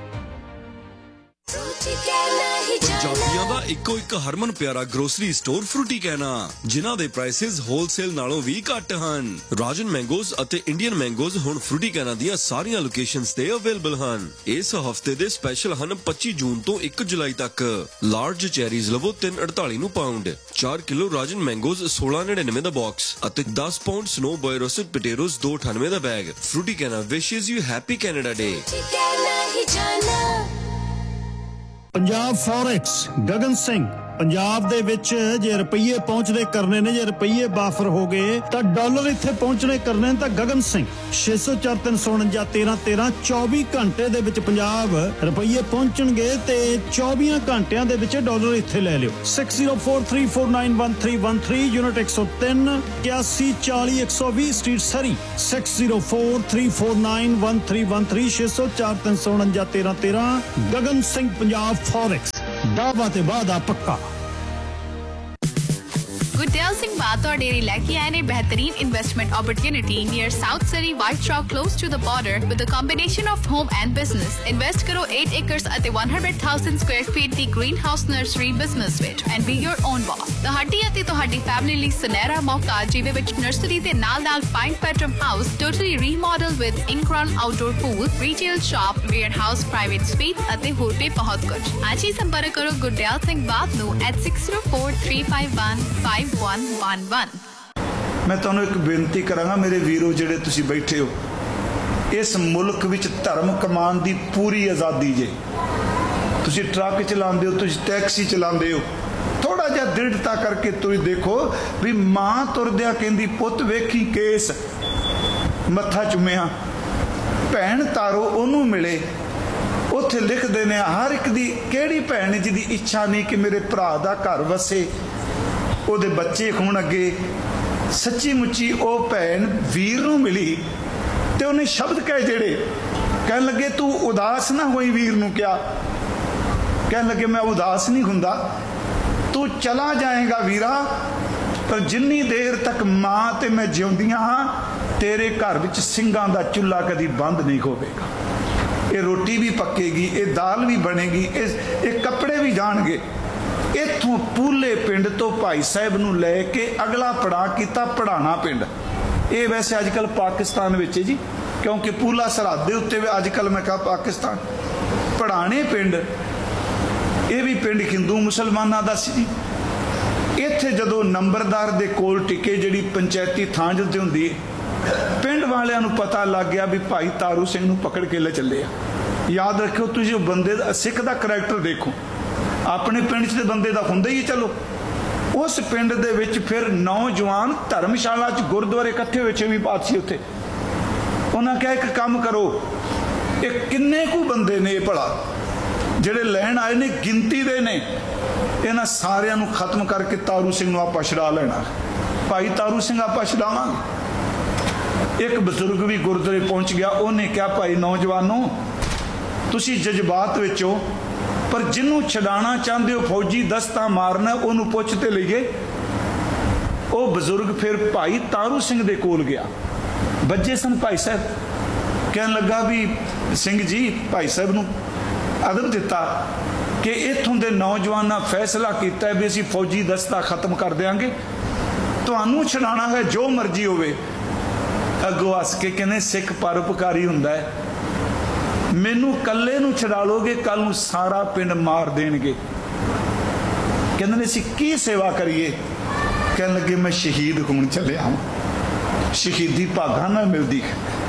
ਪੰਜਾਬੀਆਂ ਦਾ ਇੱਕੋ ਇੱਕ ਹਰਮਨ ਪਿਆਰਾ ਗਰੋਸਰੀ ਸਟੋਰ ਫਰੂਟੀ ਕਹਿਣਾ, ਜਿਨ੍ਹਾਂ ਦੇ ਪ੍ਰਾਈਸਿਸ ਹੋਲਸੇਲ ਨਾਲੋਂ ਵੀ ਘੱਟ ਹਨ। ਰਾਜਨ ਮੈਂਗੋਜ਼ ਅਤੇ ਇੰਡੀਅਨ ਮੈਂਗੋਜ਼ ਹੁਣ ਫਰੂਟੀ ਕਹਿਣਾ ਦੀਆਂ ਸਾਰੀਆਂ ਲੋਕੇਸ਼ਨਸ ਤੇ ਅਵੇਲੇਬਲ ਹਨ। ਇਸ ਹਫਤੇ ਦੇ ਸਪੈਸ਼ਲ ਹਨ ਪੱਚੀ ਜੂਨ ਤੋਂ ਇੱਕ ਜੁਲਾਈ ਤੱਕ। ਲਾਰਜ ਚੈਰੀਜ਼ ਲਵੋ ਤਿੰਨ ਅੜਤਾਲੀ ਨੂੰ ਪਾਉਂਡ, ਚਾਰ ਕਿਲੋ ਰਾਜਨ ਮੈਂਗੋਜ਼ ਸੋਲਾਂ ਨੜਿਨਵੇਂ ਦਾ ਬਾਕਸ ਅਤੇ ਦਸ pound snow boy roasted potatoes ਦੋ ਅਠਾਨਵੇਂ ਦਾ ਬੈਗ। ਫਰੂਟੀ ਕਹਿਣਾ ਵਿਸ਼ੇਸ you happy Canada day. Punjab forex, Gagan Singh. Punjab ਦੇ ਵਿੱਚ ਜੇ ਰੁਪਈਏ ਪਹੁੰਚਦੇ ਕਰਨੇ ਨੇ, ਜੇ ਰੁਪਈਏ ਬਾਫਰ ਹੋ ਗਏ ਤਾਂ ਡਾਲਰ ਇੱਥੇ ਪਹੁੰਚਣੇ ਕਰਨੇ ਤਾਂ ਗਗਨ ਸਿੰਘ। ਛੇ ਸੌ ਚਾਰ ਤਿੰਨ ਸੌ ਉਣੰਜਾ ਤੇਰਾਂ ਤੇਰਾਂ ਚੌਵੀ ਘੰਟੇ ਦੇ ਵਿੱਚ ਪੰਜਾਬ ਰੁਪਈਏ ਪਹੁੰਚਣਗੇ ਤੇ ਚੌਵੀਆਂ ਘੰਟਿਆਂ ਦੇ ਵਿੱਚ ਡਾਲਰ ਇੱਥੇ ਲੈ ਲਿਓ। Six zero four three four nine one three one three unit ਇੱਕ ਸੌ ਤਿੰਨ ਇਕਿਆਸੀ ਚਾਲੀ ਇੱਕ ਸੌ ਵੀਹ ਸਟਰੀਟ ਸਰੀ। Six zero four three four nine one three one three ਛੇ ਸੌ ਚਾਰ ਤਿੰਨ ਸੌ ਉਣੰਜਾ ਤੇਰਾਂ ਤੇਰਾਂ। ਗਗਨ ਸਿੰਘ ਪੰਜਾਬ ਫੋਰੈਕਸ, ਦਾਅਵਾ ਤੇ ਵਾਅਦਾ ਪੱਕਾ। ਗੁਰਦਿਆਲ ਸਿੰਘ ਬਾਤ ਤੁਹਾਡੇ ਲਈ ਲੈ ਕੇ ਆਏ ਨੇ ਬਿਹਤਰੀਨ investment opportunity near south Surrey white rock close to the border with a combination of home and business. Invest ਕਰੋ eight ਏਕਰਸ ਅਤੇ one hundred thousand Square feet ਦੀ ਗ੍ਰੀਨ ਹਾਊਸ ਨਰਸਰੀ ਬਿਜ਼ਨਸ ਵਿੱਚ ਐਂਡ ਬੀ ਯੋਰ ਓਨ ਬਾਸ। ਤੁਹਾਡੀ ਅਤੇ ਤੁਹਾਡੀ family ਲਈ ਸੁਨਹਿਰਾ ਮੌਕਾ, ਜਿਹਦੇ ਵਿੱਚ ਨਰਸਰੀ ਦੇ ਨਾਲ ਨਾਲ five bedroom house totally ਰੀਮੋਡਲ with ਇਨਕਰਨ outdoor pool, retail shop, wear house, private space ਅਤੇ ਹੋਰ ਵੀ ਬਹੁਤ ਕੁਝ। ਅੱਜ ਹੀ ਸੰਪਰਕ ਕਰੋ ਗੁਰਦਿਆਲ ਸਿੰਘ ਬਾਤ ਨੂੰ at six zero four three five one five one one one। ਮੈਂ ਤੁਹਾਨੂੰ ਇੱਕ ਬੇਨਤੀ ਕਰਾਂਗਾ ਮੇਰੇ ਵੀਰੋ, ਜਿਹੜੇ ਤੁਸੀਂ ਬੈਠੇ ਹੋ, ਇਸ ਮੁਲਕ ਵਿੱਚ ਧਰਮ ਕਮਾਉਣ ਦੀ ਪੂਰੀ ਆਜ਼ਾਦੀ ਜੇ। ਤੁਸੀਂ ਟਰੱਕ ਚਲਾਉਂਦੇ ਹੋ, ਤੁਸੀਂ ਟੈਕਸੀ ਚਲਾਉਂਦੇ ਹੋ, ਥੋੜਾ ਜਿਹਾ ਦ੍ਰਿੜਤਾ ਕਰਕੇ ਤੁਸੀਂ ਦੇਖੋ ਵੀ ਮਾਂ ਤੁਰਦਿਆਂ ਕਹਿੰਦੀ ਪੁੱਤ ਵੇਖੀ ਕੇਸ, ਮੱਥਾ ਚੁੰਮਿਆ, ਭੈਣ ਤਾਰੋ ਉਹਨੂੰ ਮਿਲੇ। ਉੱਥੇ ਲਿਖਦੇ ਨੇ ਹਰ ਇੱਕ ਦੀ ਕਿਹੜੀ ਭੈਣ ਜਿਹਦੀ ਇੱਛਾ ਨਹੀਂ ਕਿ ਮੇਰੇ ਭਰਾ ਦਾ ਘਰ ਵਸੇ, ਉਹਦੇ ਬੱਚੇ ਹੋਣ ਅੱਗੇ। ਸੱਚੀ ਮੁੱਚੀ ਉਹ ਭੈਣ ਵੀਰ ਨੂੰ ਮਿਲੀ ਤੇ ਉਹਨੇ ਸ਼ਬਦ ਕਹੇ ਜਿਹੜੇ ਕਹਿਣ ਲੱਗੇ ਤੂੰ ਉਦਾਸ ਨਾ ਹੋਈ। ਵੀਰ ਨੂੰ ਕਿਹਾ, ਕਹਿਣ ਲੱਗੇ ਮੈਂ ਉਦਾਸ ਨਹੀਂ ਹੁੰਦਾ, ਤੂੰ ਚਲਾ ਜਾਏਗਾ ਵੀਰਾ, ਪਰ ਜਿੰਨੀ ਦੇਰ ਤੱਕ ਮਾਂ ਤੇ ਮੈਂ ਜਿਉਂਦੀਆਂ ਹਾਂ ਤੇਰੇ ਘਰ ਵਿੱਚ ਸਿੰਘਾਂ ਦਾ ਚੁੱਲ੍ਹਾ ਕਦੀ ਬੰਦ ਨਹੀਂ ਹੋਵੇਗਾ। ਇਹ ਰੋਟੀ ਵੀ ਪੱਕੇਗੀ, ਇਹ ਦਾਲ ਵੀ ਬਣੇਗੀ, ਇਹ ਇਹ ਕੱਪੜੇ ਵੀ ਜਾਣਗੇ। ਇੱਥੋਂ ਪੂਲੇ ਪਿੰਡ ਤੋਂ ਭਾਈ ਸਾਹਿਬ ਨੂੰ ਲੈ ਕੇ ਅਗਲਾ ਪੜਾਅ ਕੀਤਾ ਪੜਾਣਾ ਪਿੰਡ। ਇਹ ਵੈਸੇ ਅੱਜ ਕੱਲ੍ਹ ਪਾਕਿਸਤਾਨ ਵਿੱਚ ਹੈ ਜੀ, ਕਿਉਂਕਿ ਪੂਲਾ ਸਰਹੱਦ ਦੇ ਉੱਤੇ ਅੱਜ ਕੱਲ੍ਹ ਮੈਂ ਕਿਹਾ ਪਾਕਿਸਤਾਨ। ਪੜਾਣੇ ਪਿੰਡ, ਇਹ ਵੀ ਪਿੰਡ ਹਿੰਦੂ ਮੁਸਲਮਾਨਾਂ ਦਾ ਸੀ ਜੀ। ਇੱਥੇ ਜਦੋਂ ਨੰਬਰਦਾਰ ਦੇ ਕੋਲ ਟਿਕੇ, ਜਿਹੜੀ ਪੰਚਾਇਤੀ ਥਾਂ ਜਿੱਥੇ ਹੁੰਦੀ ਹੈ, ਪਿੰਡ ਵਾਲਿਆਂ ਨੂੰ ਪਤਾ ਲੱਗ ਗਿਆ ਵੀ ਭਾਈ ਤਾਰੂ ਸਿੰਘ ਨੂੰ ਪਕੜ ਕੇ ਲੈ ਚੱਲੇ ਆ। ਯਾਦ ਰੱਖਿਓ ਤੁਸੀਂ ਬੰਦੇ ਦਾ, ਸਿੱਖ ਦਾ ਕਰੈਕਟਰ ਦੇਖੋ, ਆਪਣੇ ਪਿੰਡ 'ਚ ਦੇ ਬੰਦੇ ਦਾ ਹੁੰਦਾ ਹੀ। ਚਲੋ ਉਸ ਪਿੰਡ ਦੇ ਵਿੱਚ ਫਿਰ ਨੌਜਵਾਨ ਧਰਮਸ਼ਾਲਾ 'ਚ ਗੁਰਦੁਆਰੇ ਇਕੱਠੇ ਹੋਏ, ਛੇਵੀਂ ਪਾਤਸ਼ਾਹੀ ਉੱਥੇ। ਉਹਨਾਂ ਕਿਹਾ ਇੱਕ ਕੰਮ ਕਰੋ, ਇਹ ਕਿੰਨੇ ਕੁ ਬੰਦੇ ਨੇ ਇਹ ਭਲਾ ਜਿਹੜੇ ਲੈਣ ਆਏ ਨੇ, ਗਿਣਤੀ ਦੇ ਨੇ, ਇਹਨਾਂ ਸਾਰਿਆਂ ਨੂੰ ਖਤਮ ਕਰਕੇ ਤਾਰੂ ਸਿੰਘ ਨੂੰ ਆਪਾਂ ਛੁਡਾ ਲੈਣਾ। ਭਾਈ ਤਾਰੂ ਸਿੰਘ ਆਪਾਂ ਛੁਡਾਵਾਂਗੇ। ਇੱਕ ਬਜ਼ੁਰਗ ਵੀ ਗੁਰਦੁਆਰੇ ਪਹੁੰਚ ਗਿਆ, ਉਹਨੇ ਕਿਹਾ ਭਾਈ ਨੌਜਵਾਨੋ ਤੁਸੀਂ ਜਜ਼ਬਾਤ ਵਿੱਚ ਹੋ, ਪਰ ਜਿਹਨੂੰ ਛਡਾਣਾ ਚਾਹੁੰਦੇ ਹੋ ਫੌਜੀ ਦਸਤਾ ਮਾਰਨਾ, ਉਹਨੂੰ ਪੁੱਛ ਤੇ ਲਈਏ। ਉਹ ਬਜ਼ੁਰਗ ਫਿਰ ਭਾਈ ਤਾਰੂ ਸਿੰਘ ਦੇ ਕੋਲ ਗਿਆ। ਬੱਜੇ ਸਨ ਭਾਈ ਸਾਹਿਬ, ਕਹਿਣ ਲੱਗਾ ਵੀ ਸਿੰਘ ਜੀ, ਭਾਈ ਸਾਹਿਬ ਨੂੰ ਅਦਬ ਦਿੱਤਾ ਕਿ ਇੱਥੋਂ ਦੇ ਨੌਜਵਾਨਾਂ ਫੈਸਲਾ ਕੀਤਾ ਵੀ ਅਸੀਂ ਫੌਜੀ ਦਸਤਾ ਖਤਮ ਕਰ ਦਿਆਂਗੇ, ਤੁਹਾਨੂੰ ਛਡਾਣਾ ਹੈ ਜੋ ਮਰਜ਼ੀ ਹੋਵੇ। ਅੱਗੋਂ ਹੱਸ ਕੇ ਕਹਿੰਦੇ ਸਿੱਖ ਪਰਉਪਕਾਰੀ ਹੁੰਦਾ ਹੈ, ਮੈਨੂੰ ਕੱਲੇ ਨੂੰ ਛਡਾ ਲੋਗੇ, ਕੱਲ ਨੂੰ ਸਾਰਾ ਪਿੰਡ ਮਾਰ ਦੇਣਗੇ। ਕਹਿੰਦੇ ਨੇ ਅਸੀਂ ਕੀ ਸੇਵਾ ਕਰੀਏ? ਕਹਿਣ ਲੱਗੇ ਮੈਂ ਸ਼ਹੀਦ ਹੋਣ ਚੱਲਿਆ ਹਾਂ, ਸ਼ਹੀਦੀ ਭਾਗਾਂ ਨਾਲ ਮਿਲਦੀ,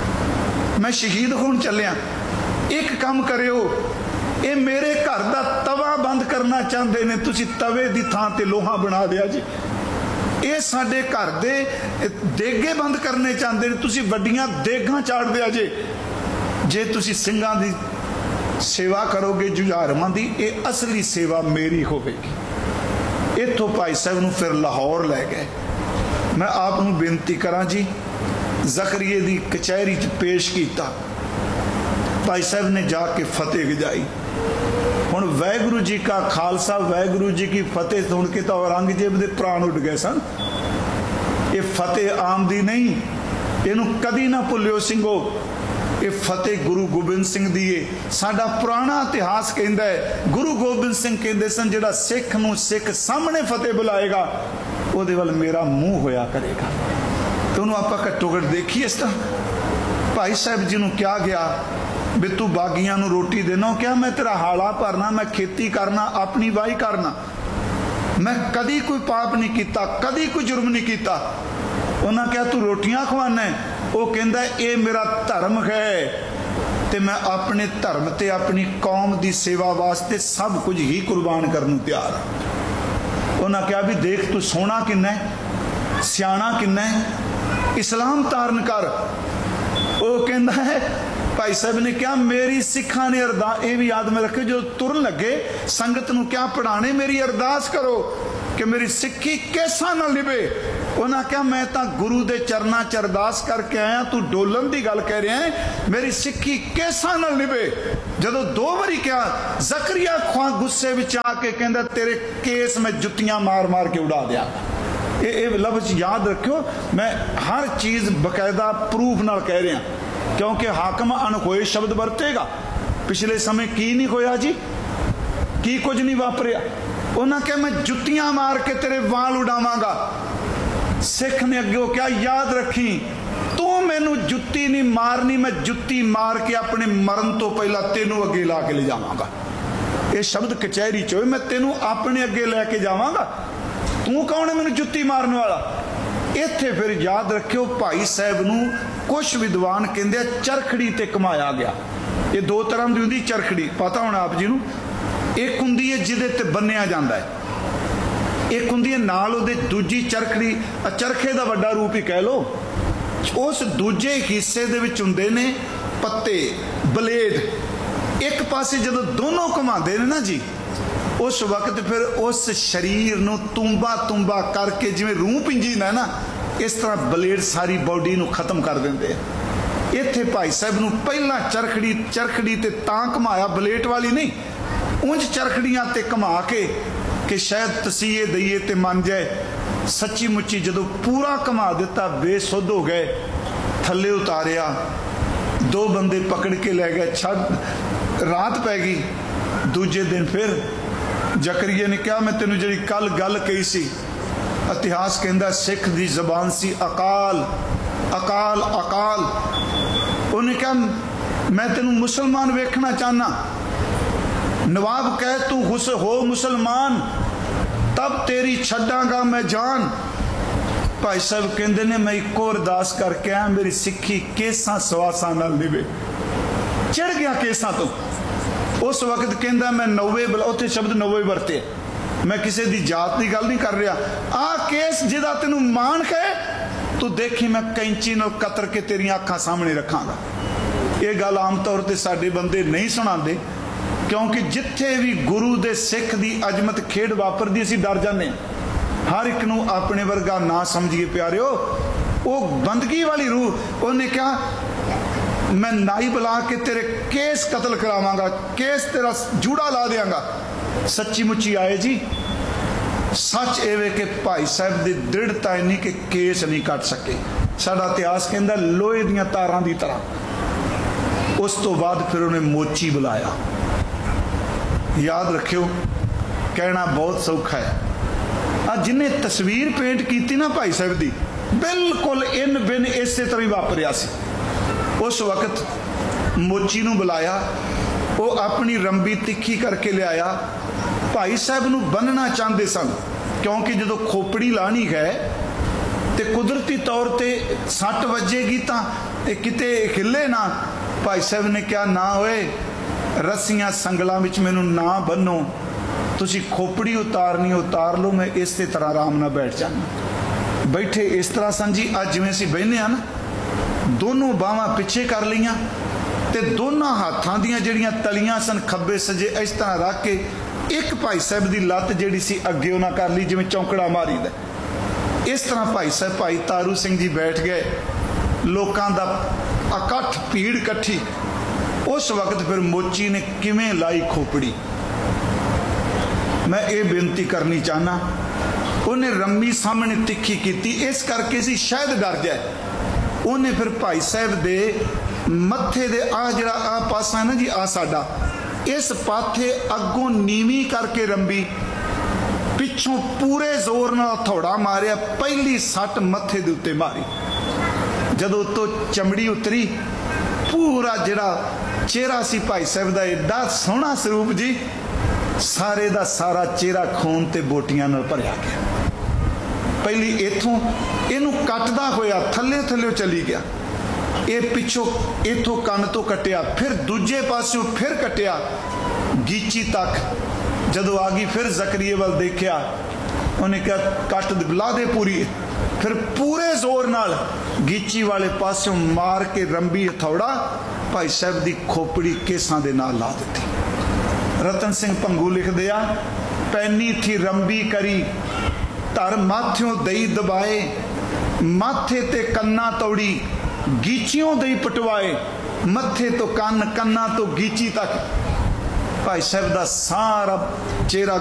ਮੈਂ ਸ਼ਹੀਦ ਹੋਣ ਚੱਲਿਆ। ਇੱਕ ਕੰਮ ਕਰਿਓ, ਇਹ ਮੇਰੇ ਘਰ ਦਾ तवा बंद करना चाहते ने, तुसी तवे दी थां ते लोहा बना दिया जी। ये साडे घर दे देगे बंद करने चाहते ने, तुसी वड्डियां देगां चाड़ दिया जे। जे तुसी सिंघां दी सेवा करोगे जुझारमां दी, ये असली सेवा मेरी होवेगी। इत्थों भाई साहब नूं फिर लाहौर लै गए। मैं आप नूं बेनती करा जी, ज़करिए दी कचहरी च पेश किया, भाई साहब ने जाके फतेह गजाई। हुण वाहगुरू जी का खालसा वाहगुरू जी की फतेह सुन के तो औरंगजेब दे प्राण उड़ गए सन। ये फतेह आम दी नहीं, इनू कदी ना भुलियो सिंघो, ये फतेह गुरु गोबिंद सिंह दी है। साडा पुराना इतिहास कहता है, गुरु गोबिंद सिंह कहते सन, जिहड़ा सिख नूं सिख सामने फतेह बुलाएगा उहदे वल मेरा मुंह होया करेगा। तो उन्होंने आप घट्टो घट देखी इस तरह। भाई साहब जी नूं क्या गया भी तू बागियां नूं रोटी देना, क्या मैं तेरा हाड़ा भरना, मैं खेती करना, अपनी वाही करना, मैं कदी कोई पाप नहीं किया, कदी कोई जुर्म नहीं किया। उन्हें क्या तू रोटियां खवाना है? वो कहता ये मेरा धर्म है, तो मैं अपने धर्म ते अपनी कौम की सेवा वास्ते सब कुछ ही कुर्बान करने तैयार हाँ। उन्हें क्या भी देख तू सोहना किन्ना है, सियाना किन्ना है, इस्लाम धारण कर। वो कहता है, भाई साहब ने क्या मेरी सिखा ने अरदास, ये भी याद में रखे, जो तुरन लगे संगत नूं क्या पढ़ाने, मेरी अरदास करो कि मेरी सिक्खी कैसा ना लिबे। उन्हें क्या मैं तो गुरु दे चरना च अरदास करके आया, तू डोलन की गल कह रहा है, मेरी सिक्खी कैसा ना लिबे। जदों दो बारी क्या, ज़करिया ख्वां गुस्से विच आके कहंदा तेरे केस में जुत्तियां मार मार के उड़ा दिया। ये ये लफ्ज़ याद रखियो, मैं हर चीज़ बकायदा प्रूफ नाल कह रहा, क्योंकि हाकम अनहोए शब्द वरतेगा। पिछले समय की नहीं होया जी, की कुछ नहीं वापरिया। उन्हें क्या मैं जुत्तियां मार के तेरे वाल उड़ावांगा। सिख ने अगे क्या याद रखी, तू मैनू जुत्ती नहीं मारनी, मैं जुत्ती मार के अपने मरण तो पहला तेनू अगे ला के ले जावांगा। ये शब्द कचहरी चो, मैं तेनू अपने अगे लैके जावांगा, तू कौन है मैनू जुत्ती मारने वाला। इत्थे फिर याद रखियो, भाई साहब नूं कुछ विद्वान कहंदे चरखड़ी ते कमाया गया। ये दो तरह की होंदी चरखड़ी, पता होना आप जी नूं। एक हुंदी है जिहदे ते बन्निया जांदा है, एक हुंदी है नाल उहदे दूजी चरखड़ी, चरखे दा वड्डा रूप ही कह लो। उस दूजे हिस्से दे विच हुंदे ने पत्ते, ब्लेड। एक पासे जदों दोनों घुमांदे ने ना जी, उस वक्त फिर उस शरीर नूं तुम्बा तुम्बा करके, जिवें रूह पिंजीन है ना, इस तरह ब्लेड सारी बॉडी नूं खत्म कर देंदे। इत्थे भाई साहब नूं पहला चरखड़ी चरखड़ी ते तां घुमाया, ब्लेड वाली नहीं, उंज चरखड़ियां ते घुमा के कि शायद तसीहे दईए ते मन जाए। सच्ची मुच्ची जदों पूरा घुमा दिता, बेसुध हो गए, थले उतारिया, दो बंदे पकड़ के लै गए, छड़ रात पै गई। दूजे दिन फिर ज़करिया ने कहा, मैं तेनों जी कल गल कही सी, इतिहास कहता सिख दी जबान सी अकाल अकाल अकाल। उन्हें कहा मैं तेनों मुसलमान वेखना चाहना, नवाब कह तू हुस हो मुसलमान, तब तेरी छड्डांगा मैं जान। भाई साहब कहते ने मैं इको अरदास करके आया, मेरी सिक्खी केसां सवासां नाल निवे। चढ़ गया केसां तो। उस वक्त कहता मैं नौवे, उत्थे शब्द नौवे वरते, मैं किसी की जात की गल नहीं कर रहा। आ केस जिहदा तेनू मान है, तू देखी मैं कैंची नाल कतर के तेरियां अखां सामने रखांगा। ये गल आम तौर पर साडे बंदे नहीं सुणांदे, क्योंकि जिथे भी गुरु दे सिख दी अजमत खेड वापरदी असीं डर जाने। हर एक नूं अपने वर्गा ना समझिए प्यारिओ, वो बंदगी वाली रूह। उन्हें कहा मैं नाई बुला के तेरे केस कतल करावांगा, केस तेरा जूड़ा ला देंगा। सच्ची मुच्ची आए जी। सच एवे कि भाई साहब की दृढ़ता इन्नी कि केस नहीं कट सके। साडा इतिहास कहता लोहे दियां तारां दी तरह। उस तो बाद फिर उन्हें मोची बुलाया। याद रखियो, कहना बहुत सौखा है। आ जिन्हें तस्वीर पेंट की ना भाई साहब की, बिल्कुल इन बिन इस तरह ही वापरिया सी। उस वक्त मोची नूं बुलाया, वो अपनी रंबी तिखी करके लिया। भाई साहब नूं बन्नना चाहते सन, क्योंकि जो खोपड़ी लानी है तो कुदरती तौर पर सट वजेगी तो किते हिले ना। भाई साहब ने क्या ना होए, रस्सियां संगलों विच मैनू ना बन्नो, तुसी खोपड़ी उतारनी उतार लो, मैं इस तरह आराम नाल बैठ जाना। बैठे इस तरह सन जी, अज जिवें असीं बहिने आ ना, दोनों बाहां पिछे कर लईआं ते दोनों हाथां दीआं जिहड़ियां तलियां सन खब्बे सजे इस तरह रख के एक भाई साहब की लत्त जिहड़ी सी अगे उन्हां कर ली जिवें चौंकड़ा मारीदा। इस तरह भाई साहब भाई तारू सिंह जी बैठ गए, लोकां दा इकट्ठ भीड़ इकट्ठी। उस वक्त फिर मोची ने किवें लाई खोपड़ी, मैं ये बेनती करनी चाहना, उन्हें रम्मी सामने तिखी की, इस करके सी शायद डर जाए। उन्हें फिर भाई साहब दे मत्थे दे आ जिहड़ा आ पासा है ना जी, आ साडा इस पाथे अगों नीवी करके रंबी, पिछों पूरे जोर नाल हथौड़ा मारिया, पहली सट मत्थे दे उत्ते मारी। जदों तो चमड़ी उतरी, पूरा जिहड़ा चेहरा सी भाई साहब दा एडा सोहना स्वरूप जी, सारे दा सारा चेहरा खून ते बोटियां नाल भरिया गया। पहली इथों इनू कटदा होया थले थले चली गया, ये पिछों इथों कन तो कटिया, फिर दूजे पासों फिर कटिया गीची तक। जदों आ गई फिर जकरिए वाल देखिया, उन्हें कहा कट ला दे पूरी, फिर पूरे जोर नाल गीची वाले पासों मार के रंबी हथौड़ा भाई साहब की खोपड़ी केसां दे नाल ला दी। रतन सिंह भंगू लिख दिया, पैनी थी रंबी करी धर माथ्यों दई दबाए, माथे ते कन्ना तोड़ी गीचियों दई पटवाए, मथे तो कन कन्ना तो गीची तक। भाई साहब दा सारा चेहरा